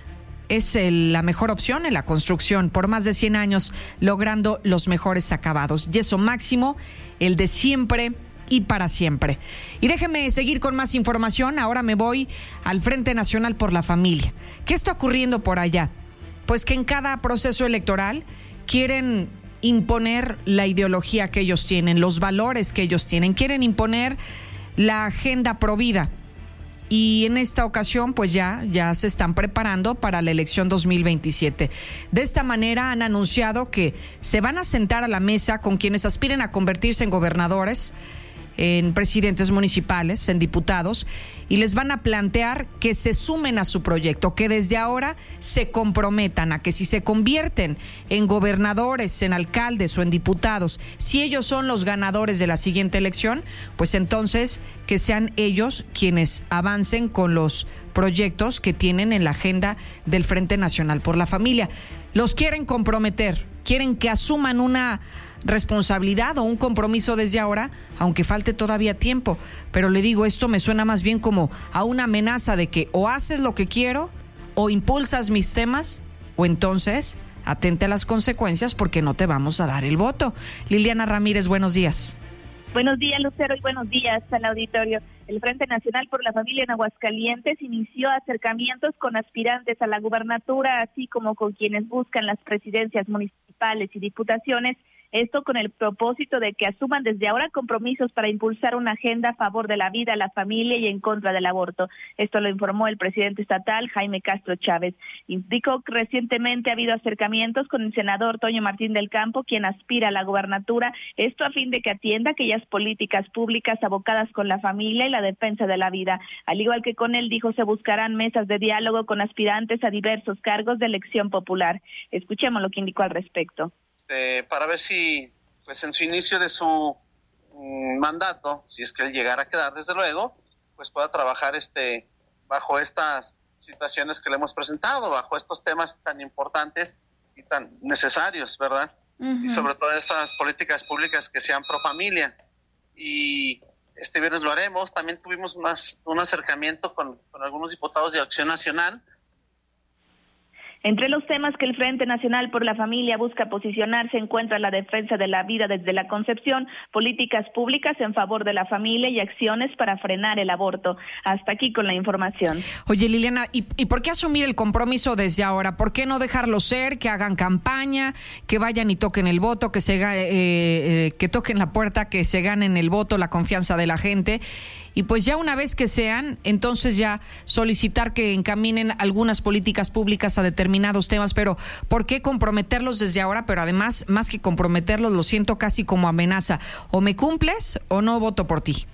Es el, la mejor opción en la construcción por más de cien años, logrando los mejores acabados. Yeso Máximo, el de siempre y para siempre. Y déjenme seguir con más información. Ahora me voy al Frente Nacional por la Familia. ¿Qué está ocurriendo por allá? Pues que en cada proceso electoral quieren imponer la ideología que ellos tienen, los valores que ellos tienen. Quieren imponer la agenda provida. Y en esta ocasión, pues ya, ya se están preparando para la elección dos mil veintisiete. De esta manera han anunciado que se van a sentar a la mesa con quienes aspiren a convertirse en gobernadores, en presidentes municipales, en diputados, y les van a plantear que se sumen a su proyecto, que desde ahora se comprometan a que si se convierten en gobernadores, en alcaldes o en diputados, si ellos son los ganadores de la siguiente elección, pues entonces que sean ellos quienes avancen con los proyectos que tienen en la agenda del Frente Nacional por la Familia. Los quieren comprometer, quieren que asuman una responsabilidad o un compromiso desde ahora, aunque falte todavía tiempo. Pero le digo, esto me suena más bien como a una amenaza de que o haces lo que quiero, o impulsas mis temas, o entonces atente a las consecuencias porque no te vamos a dar el voto. Liliana Ramírez, buenos días. Buenos días, Lucero, y buenos días al auditorio. El Frente Nacional por la Familia en Aguascalientes inició acercamientos con aspirantes a la gubernatura, así como con quienes buscan las presidencias municipales y diputaciones. Esto con el propósito de que asuman desde ahora compromisos para impulsar una agenda a favor de la vida, la familia y en contra del aborto. Esto lo informó el presidente estatal, Jaime Castro Chávez. Indicó que recientemente ha habido acercamientos con el senador Toño Martín del Campo, quien aspira a la gubernatura, esto a fin de que atienda aquellas políticas públicas abocadas con la familia y la defensa de la vida. Al igual que con él, dijo, se buscarán mesas de diálogo con aspirantes a diversos cargos de elección popular. Escuchemos lo que indicó al respecto. Este, para ver si, pues en su inicio de su mm, mandato, si es que él llegara a quedar, desde luego, pues pueda trabajar este bajo estas situaciones que le hemos presentado, bajo estos temas tan importantes y tan necesarios, ¿verdad? Uh-huh. Y sobre todo estas políticas públicas que sean pro familia. Y este viernes lo haremos. También tuvimos unas, un acercamiento con, con algunos diputados de Acción Nacional. Entre los temas que el Frente Nacional por la Familia busca posicionar se encuentra la defensa de la vida desde la concepción, políticas públicas en favor de la familia y acciones para frenar el aborto. Hasta aquí con la información. Oye, Liliana, ¿y, y por qué asumir el compromiso desde ahora? ¿Por qué no dejarlo ser, que hagan campaña, que vayan y toquen el voto, que se eh, eh, que toquen la puerta, que se ganen el voto, la confianza de la gente? y pues ya una vez que sean, entonces ya solicitar que encaminen algunas políticas públicas a determinados temas, pero ¿por qué comprometerlos desde ahora? Pero además, más que comprometerlos, lo siento casi como amenaza, o me cumples o no voto por ti.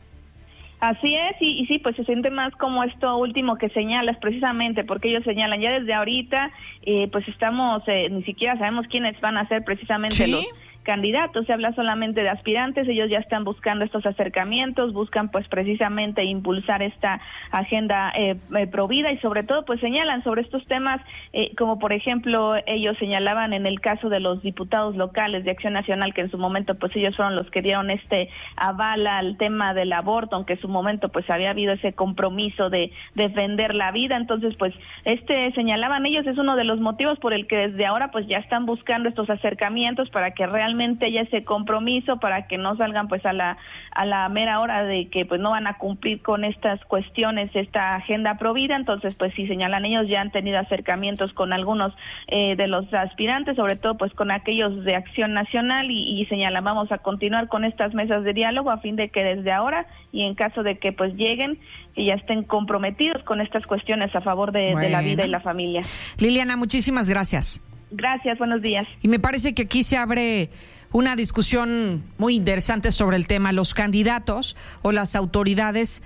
Así es, y, y sí, pues se siente más como esto último que señalas, precisamente, porque ellos señalan ya desde ahorita, eh, pues estamos, eh, ni siquiera sabemos quiénes van a ser precisamente ¿Sí? los candidatos, se habla solamente de aspirantes, ellos ya están buscando estos acercamientos, buscan pues precisamente impulsar esta agenda eh, eh, provida y sobre todo pues señalan sobre estos temas, eh, como por ejemplo ellos señalaban en el caso de los diputados locales de Acción Nacional, que en su momento pues ellos fueron los que dieron este aval al tema del aborto, aunque en su momento pues había habido ese compromiso de defender la vida, entonces pues este señalaban ellos es uno de los motivos por el que desde ahora pues ya están buscando estos acercamientos para que realmente Realmente haya ese compromiso para que no salgan pues a la a la mera hora de que pues no van a cumplir con estas cuestiones, esta agenda provida. Entonces pues sí señalan ellos ya han tenido acercamientos con algunos eh, de los aspirantes, sobre todo pues con aquellos de Acción Nacional y, y señalan vamos a continuar con estas mesas de diálogo a fin de que desde ahora y en caso de que pues lleguen y ya estén comprometidos con estas cuestiones a favor de, bueno. de la vida y la familia. Liliana, muchísimas gracias. Gracias, buenos días. Y me parece que aquí se abre una discusión muy interesante sobre el tema. Los candidatos o las autoridades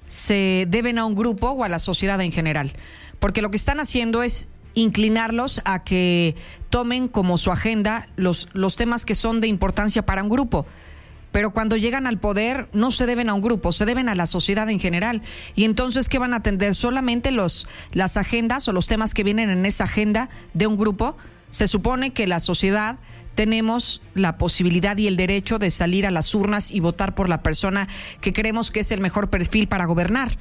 se deben a un grupo o a la sociedad en general, porque lo que están haciendo es inclinarlos a que tomen como su agenda los, los temas que son de importancia para un grupo. Pero cuando llegan al poder no se deben a un grupo, se deben a la sociedad en general. Y entonces, ¿qué van a atender? ¿Solamente los, las agendas o los temas que vienen en esa agenda de un grupo? Se supone que la sociedad tenemos la posibilidad y el derecho de salir a las urnas y votar por la persona que creemos que es el mejor perfil para gobernar.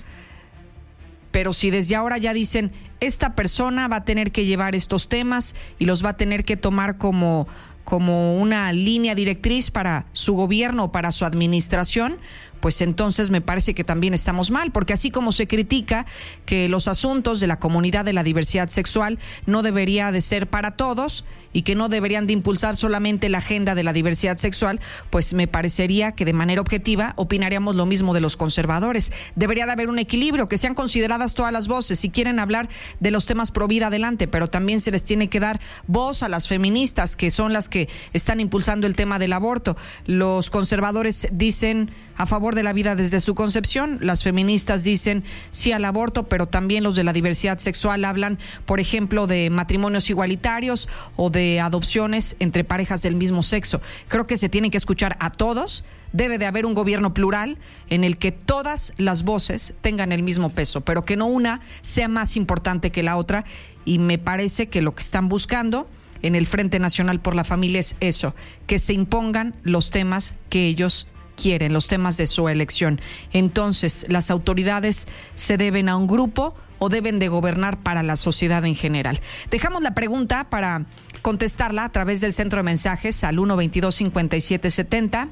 Pero si desde ahora ya dicen, esta persona va a tener que llevar estos temas y los va a tener que tomar como... como una línea directriz para su gobierno o para su administración, pues entonces me parece que también estamos mal, porque así como se critica que los asuntos de la comunidad de la diversidad sexual no debería de ser para todos y que no deberían de impulsar solamente la agenda de la diversidad sexual, pues me parecería que de manera objetiva opinaríamos lo mismo de los conservadores. Debería de haber un equilibrio, que sean consideradas todas las voces. Si quieren hablar de los temas pro vida, adelante, pero también se les tiene que dar voz a las feministas, que son las que están impulsando el tema del aborto. Los conservadores dicen a favor de la vida desde su concepción, las feministas dicen sí al aborto, pero también los de la diversidad sexual hablan, por ejemplo, de matrimonios igualitarios o de adopciones entre parejas del mismo sexo. Creo que se tiene que escuchar a todos. Debe de haber un gobierno plural en el que todas las voces tengan el mismo peso, pero que no una sea más importante que la otra, y me parece que lo que están buscando en el Frente Nacional por la Familia es eso, que se impongan los temas que ellos quieren, los temas de su elección. Entonces, ¿las autoridades se deben a un grupo o deben de gobernar para la sociedad en general? Dejamos la pregunta para contestarla a través del centro de mensajes al uno veintidós cincuenta y siete setenta.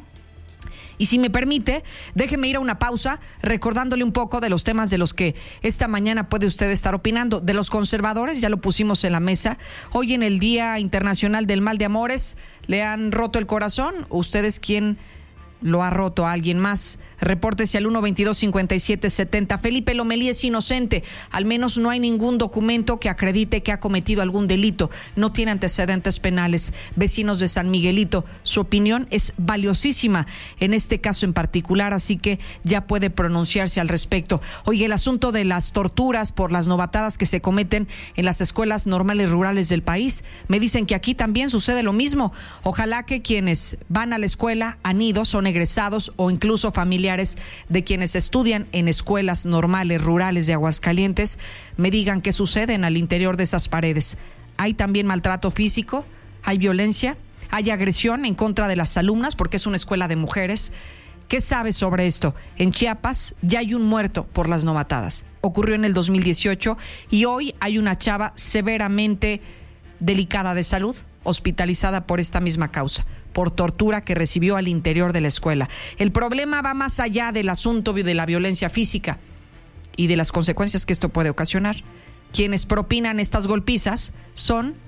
Y si me permite, déjeme ir a una pausa recordándole un poco de los temas de los que esta mañana puede usted estar opinando. De los conservadores, ya lo pusimos en la mesa. Hoy en el Día Internacional del Mal de Amores, ¿le han roto el corazón? ¿Ustedes quién lo ha roto a alguien más? Repórtese al uno veintidós cincuenta y siete setenta. Felipe Lomelí es inocente. Al menos no hay ningún documento que acredite que ha cometido algún delito. No tiene antecedentes penales. Vecinos de San Miguelito, su opinión es valiosísima en este caso en particular, así que ya puede pronunciarse al respecto. Oye, el asunto de las torturas por las novatadas que se cometen en las escuelas normales rurales del país. Me dicen que aquí también sucede lo mismo. Ojalá que quienes van a la escuela han ido, son egresados o incluso familiares de quienes estudian en escuelas normales rurales de Aguascalientes, me digan qué sucede al interior de esas paredes. Hay también maltrato físico, hay violencia, hay agresión en contra de las alumnas porque es una escuela de mujeres. ¿Qué sabes sobre esto? En Chiapas ya hay un muerto por las novatadas. Ocurrió en el dos mil dieciocho y hoy hay una chava severamente delicada de salud, hospitalizada por esta misma causa, por tortura que recibió al interior de la escuela. El problema va más allá del asunto de la violencia física y de las consecuencias que esto puede ocasionar. Quienes propinan estas golpizas son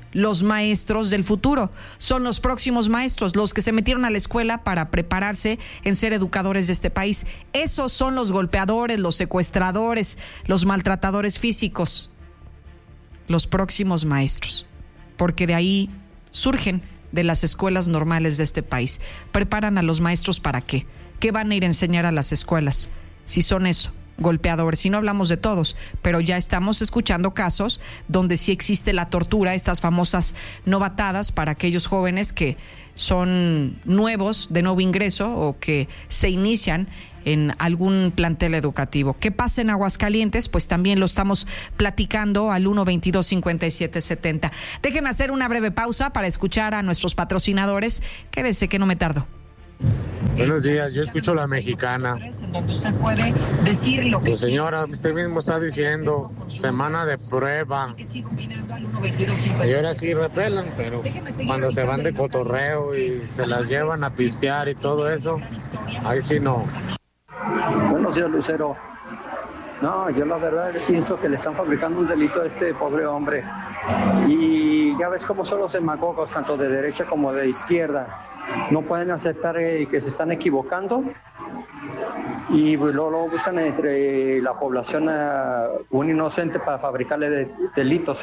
los maestros del futuro, son los próximos maestros, los que se metieron a la escuela para prepararse en ser educadores de este país. Esos son los golpeadores, los secuestradores, los maltratadores físicos, los próximos maestros, porque de ahí surgen, de las escuelas normales de este país. ¿Preparan a los maestros para qué? ¿Qué van a ir a enseñar a las escuelas? Si son eso, golpeadores. Si no hablamos de todos, pero ya estamos escuchando casos donde sí existe la tortura, estas famosas novatadas para aquellos jóvenes que son nuevos, de nuevo ingreso, o que se inician en algún plantel educativo. ¿Qué pasa en Aguascalientes? Pues también lo estamos platicando al uno veintidós cincuenta y siete setenta. Déjenme hacer una breve pausa para escuchar a nuestros patrocinadores. Quédese que no me tardo. Buenos días, yo escucho La Mexicana. Donde usted puede decir lo que... Pues señora, usted mismo está diciendo, semana de prueba. Y ahora sí repelan, pero cuando se van de cotorreo y se las llevan a pistear y todo eso, ahí sí no. Buenos días, Lucero. No, yo la verdad pienso que le están fabricando un delito a este pobre hombre. Y ya ves cómo son los demagogos, tanto de derecha como de izquierda. No pueden aceptar eh, que se están equivocando y luego, luego buscan entre la población a un inocente para fabricarle de, delitos.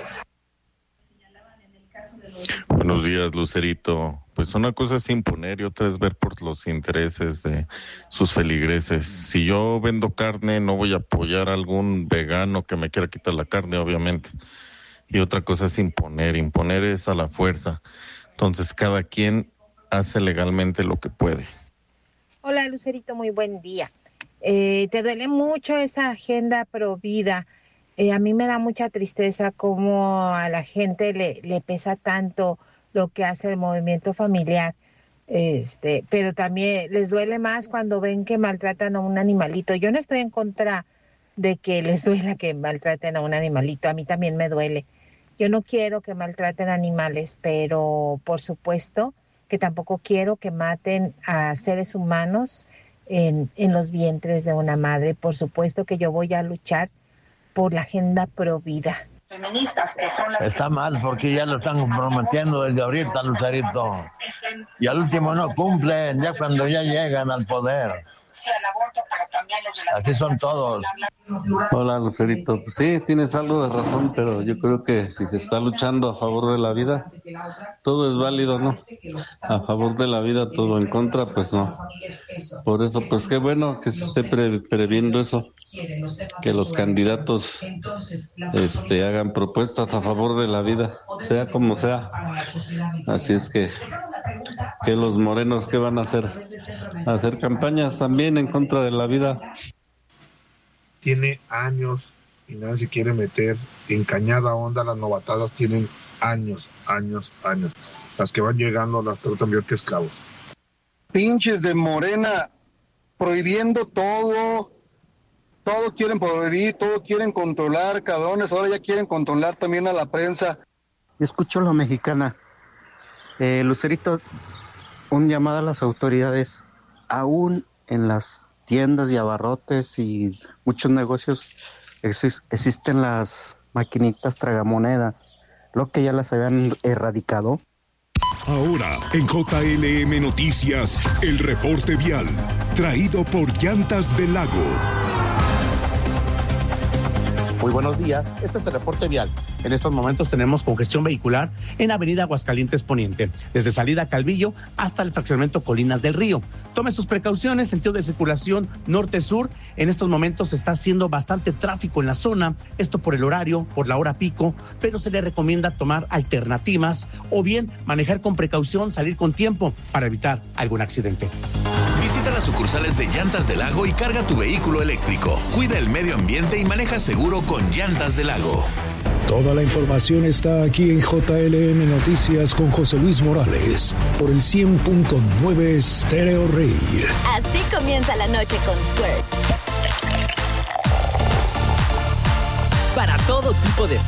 Buenos días, Lucerito. Pues una cosa es imponer y otra es ver por los intereses de sus feligreses. Si yo vendo carne, no voy a apoyar a algún vegano que me quiera quitar la carne, obviamente. Y otra cosa es imponer. Imponer es a la fuerza. Entonces, cada quien hace legalmente lo que puede. Hola, Lucerito, muy buen día. Eh, ¿Te duele mucho esa agenda pro vida? Eh, a mí me da mucha tristeza cómo a la gente le, le pesa tanto lo que hace el movimiento familiar, este, pero también les duele más cuando ven que maltratan a un animalito. Yo no estoy en contra de que les duela que maltraten a un animalito, a mí también me duele. Yo no quiero que maltraten animales, pero por supuesto que tampoco quiero que maten a seres humanos en, en los vientres de una madre. Por supuesto que yo voy a luchar por la agenda pro vida. Feministas, que son las Está mal porque ya lo están comprometiendo desde ahorita, Lucerito. Y al último no cumplen, ya cuando ya llegan al poder. Así son todos. Hola, Lucerito. Pues sí, tienes algo de razón, pero yo creo que si se está luchando a favor de la vida, todo es válido, ¿no? A favor de la vida, todo en contra, pues no. Por eso, pues qué bueno que se esté pre- previendo eso, que los candidatos este, hagan propuestas a favor de la vida, sea como sea. Así es que, que los morenos, ¿qué van a hacer? Hacer campañas también en contra de la vida. Tiene años y nadie se quiere meter en cañada onda. Las novatadas tienen años, años, años. Las que van llegando las tratan peor que esclavos. Pinches de Morena prohibiendo todo, todo quieren prohibir, todo quieren controlar, cabrones, ahora ya quieren controlar también a la prensa. Escucho La Mexicana. Eh, Lucerito, un llamado a las autoridades, aún en las tiendas y abarrotes y muchos negocios exis- existen las maquinitas tragamonedas, lo que ya las habían erradicado. Ahora en J L M Noticias, el reporte vial, traído por Llantas del Lago. Muy buenos días, este es el reporte vial. En estos momentos tenemos congestión vehicular en Avenida Aguascalientes Poniente, desde salida Calvillo hasta el fraccionamiento Colinas del Río. Tome sus precauciones, sentido de circulación norte-sur. En estos momentos se está haciendo bastante tráfico en la zona, esto por el horario, por la hora pico, pero se le recomienda tomar alternativas o bien manejar con precaución, salir con tiempo para evitar algún accidente. Visita las sucursales de Llantas del Lago y carga tu vehículo eléctrico. Cuida el medio ambiente y maneja seguro con Llantas del Lago. Toda la información está aquí en J L M Noticias con José Luis Morales por el cien punto nueve Stereo Rey. Así comienza la noche con Squirt. Para todo tipo de sed,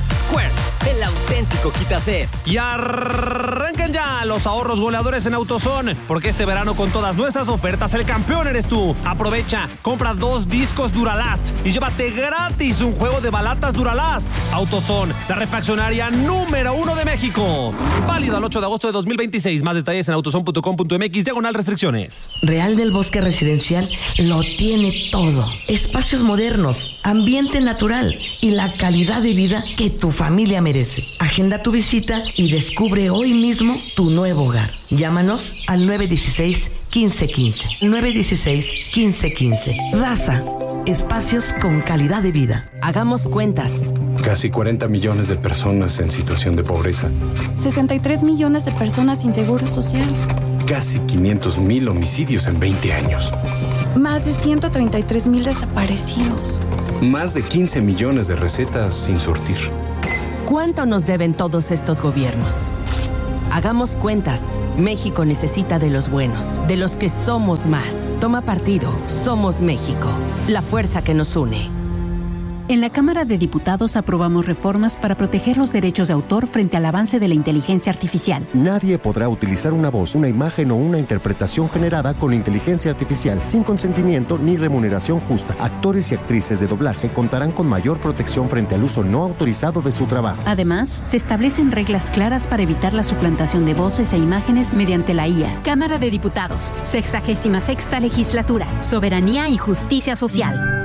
Squirt, el auténtico quita-sed. Y arranquen ya los ahorros goleadores en AutoZone, porque este verano con todas nuestras ofertas el campeón eres tú. Aprovecha, compra dos discos Duralast y llévate gratis un juego de balatas Duralast. AutoZone, la refaccionaria número uno de México. Válido al ocho de agosto de dos mil veintiséis. Más detalles en autozone punto com punto m x, diagonal restricciones. Real del Bosque Residencial lo tiene todo. Espacios modernos, ambiente natural y la calidad de vida que tu familia merece. Agenda tu visita y descubre hoy mismo tu nuevo hogar. Llámanos al nueve uno seis, uno cinco uno cinco. nueve uno seis, uno cinco uno cinco. Daza, espacios con calidad de vida. Hagamos cuentas. Casi cuarenta millones de personas en situación de pobreza. sesenta y tres millones de personas sin seguro social. Casi quinientos mil homicidios en veinte años. Más de ciento treinta y tres mil desaparecidos. Más de quince millones de recetas sin surtir. ¿Cuánto nos deben todos estos gobiernos? Hagamos cuentas. México necesita de los buenos, de los que somos más. Toma partido. Somos México. La fuerza que nos une. En la Cámara de Diputados aprobamos reformas para proteger los derechos de autor frente al avance de la inteligencia artificial. Nadie podrá utilizar una voz, una imagen o una interpretación generada con inteligencia artificial sin consentimiento ni remuneración justa. Actores y actrices de doblaje contarán con mayor protección frente al uso no autorizado de su trabajo. Además, se establecen reglas claras para evitar la suplantación de voces e imágenes mediante la I A. Cámara de Diputados, sexagésima sexta legislatura, soberanía y justicia social.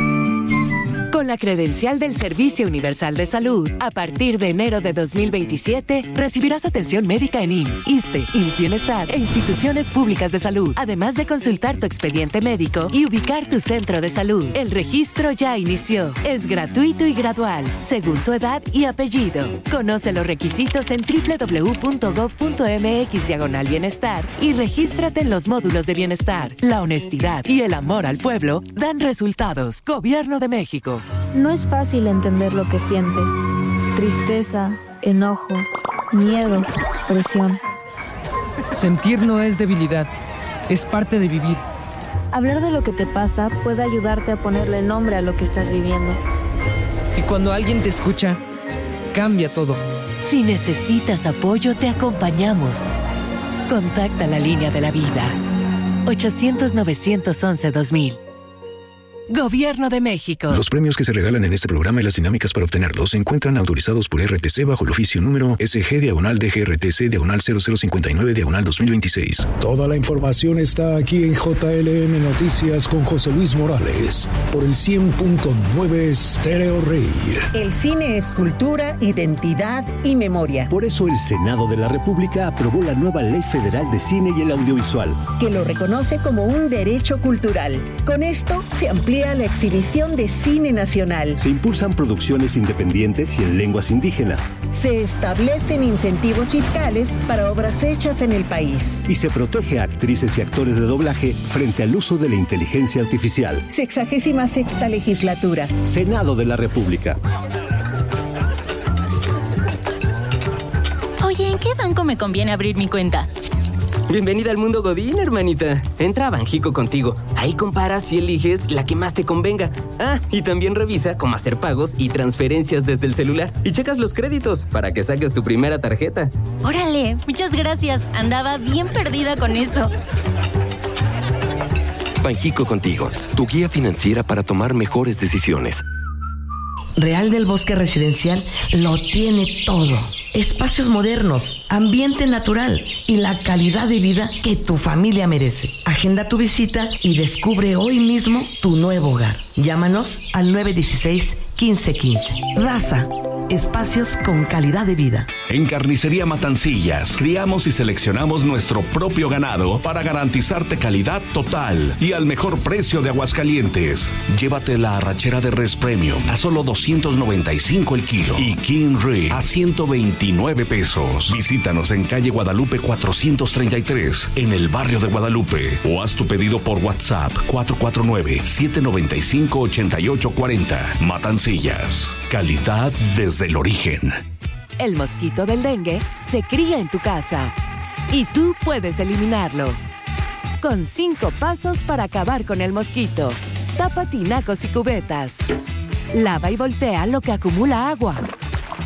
Con la credencial del Servicio Universal de Salud, a partir de enero de dos mil veintisiete, recibirás atención médica en I M S S, ISSSTE, I M S S Bienestar e instituciones públicas de salud, además de consultar tu expediente médico y ubicar tu centro de salud. El registro ya inició. Es gratuito y gradual, según tu edad y apellido. Conoce los requisitos en doble u doble u doble u punto gob punto m x diagonal bienestar y regístrate en los módulos de bienestar. La honestidad y el amor al pueblo dan resultados. Gobierno de México. No es fácil entender lo que sientes. Tristeza, enojo, miedo, presión. Sentir no es debilidad, es parte de vivir. Hablar de lo que te pasa puede ayudarte a ponerle nombre a lo que estás viviendo. Y cuando alguien te escucha, cambia todo. Si necesitas apoyo, te acompañamos. Contacta la línea de la vida. ochocientos, novecientos once, dos mil. Gobierno de México. Los premios que se regalan en este programa y las dinámicas para obtenerlos se encuentran autorizados por R T C bajo el oficio número S G diagonal D G R T C diagonal cero cero cincuenta y nueve diagonal dos mil veintiséis. Toda la información está aquí en J L M Noticias con José Luis Morales por el cien punto nueve Stereo Rey. El cine es cultura, identidad y memoria. Por eso el Senado de la República aprobó la nueva Ley Federal de Cine y el Audiovisual, que lo reconoce como un derecho cultural. Con esto se amplía la exhibición de cine nacional. Se impulsan producciones independientes y en lenguas indígenas. Se establecen incentivos fiscales para obras hechas en el país. Y se protege a actrices y actores de doblaje frente al uso de la inteligencia artificial. Sexagésima sexta legislatura. Senado de la República. Oye, ¿en qué banco me conviene abrir mi cuenta? Bienvenida al mundo Godín, hermanita. Entra a Banjico Contigo. Ahí comparas y eliges la que más te convenga. Ah, y también revisa cómo hacer pagos y transferencias desde el celular. Y checas los créditos para que saques tu primera tarjeta. Órale, muchas gracias. Andaba bien perdida con eso. Banjico Contigo, tu guía financiera para tomar mejores decisiones. Real del Bosque Residencial lo tiene todo. Espacios modernos, ambiente natural y la calidad de vida que tu familia merece. Agenda tu visita y descubre hoy mismo tu nuevo hogar. Llámanos al nueve uno seis, uno cinco uno cinco. Daza, espacios con calidad de vida. En Carnicería Matancillas, criamos y seleccionamos nuestro propio ganado para garantizarte calidad total y al mejor precio de Aguascalientes. Llévate la arrachera de res premium a solo doscientos noventa y cinco el kilo y King Rib a ciento veintinueve pesos. Visítanos en calle Guadalupe cuatrocientos treinta y tres, en el barrio de Guadalupe, o haz tu pedido por WhatsApp cuatro cuatro nueve, siete nueve cinco, ocho ocho cuatro cero. Matancillas, calidad desde el origen. El mosquito del dengue se cría en tu casa y tú puedes eliminarlo. Con cinco pasos para acabar con el mosquito. Tapa tinacos y cubetas. Lava y voltea lo que acumula agua.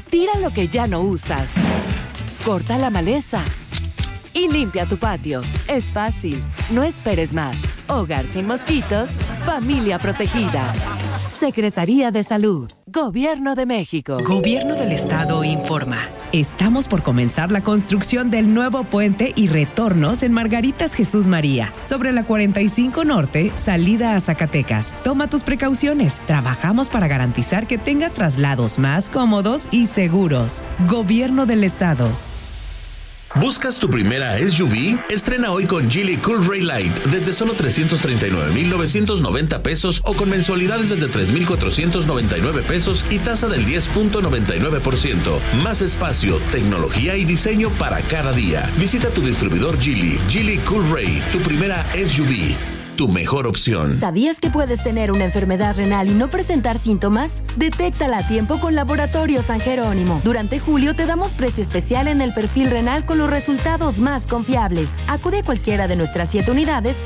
Tira lo que ya no usas. Corta la maleza. Y limpia tu patio. Es fácil. No esperes más. Hogar sin mosquitos. Familia protegida. Secretaría de Salud. Gobierno de México. Gobierno del Estado informa. Estamos por comenzar la construcción del nuevo puente y retornos en Margaritas Jesús María, sobre la cuarenta y cinco Norte, salida a Zacatecas. Toma tus precauciones. Trabajamos para garantizar que tengas traslados más cómodos y seguros. Gobierno del Estado. ¿Buscas tu primera S U V? Estrena hoy con Geely Cool Ray Light desde solo trescientos treinta y nueve mil novecientos noventa pesos o con mensualidades desde tres mil cuatrocientos noventa y nueve pesos y tasa del diez punto noventa y nueve por ciento. Más espacio, tecnología y diseño para cada día. Visita tu distribuidor Geely. Geely Cool Ray, tu primera S U V. Tu mejor opción. ¿Sabías que puedes tener una enfermedad renal y no presentar síntomas? Detéctala a tiempo con Laboratorio San Jerónimo. Durante julio te damos precio especial en el perfil renal con los resultados más confiables. Acude a cualquiera de nuestras siete unidades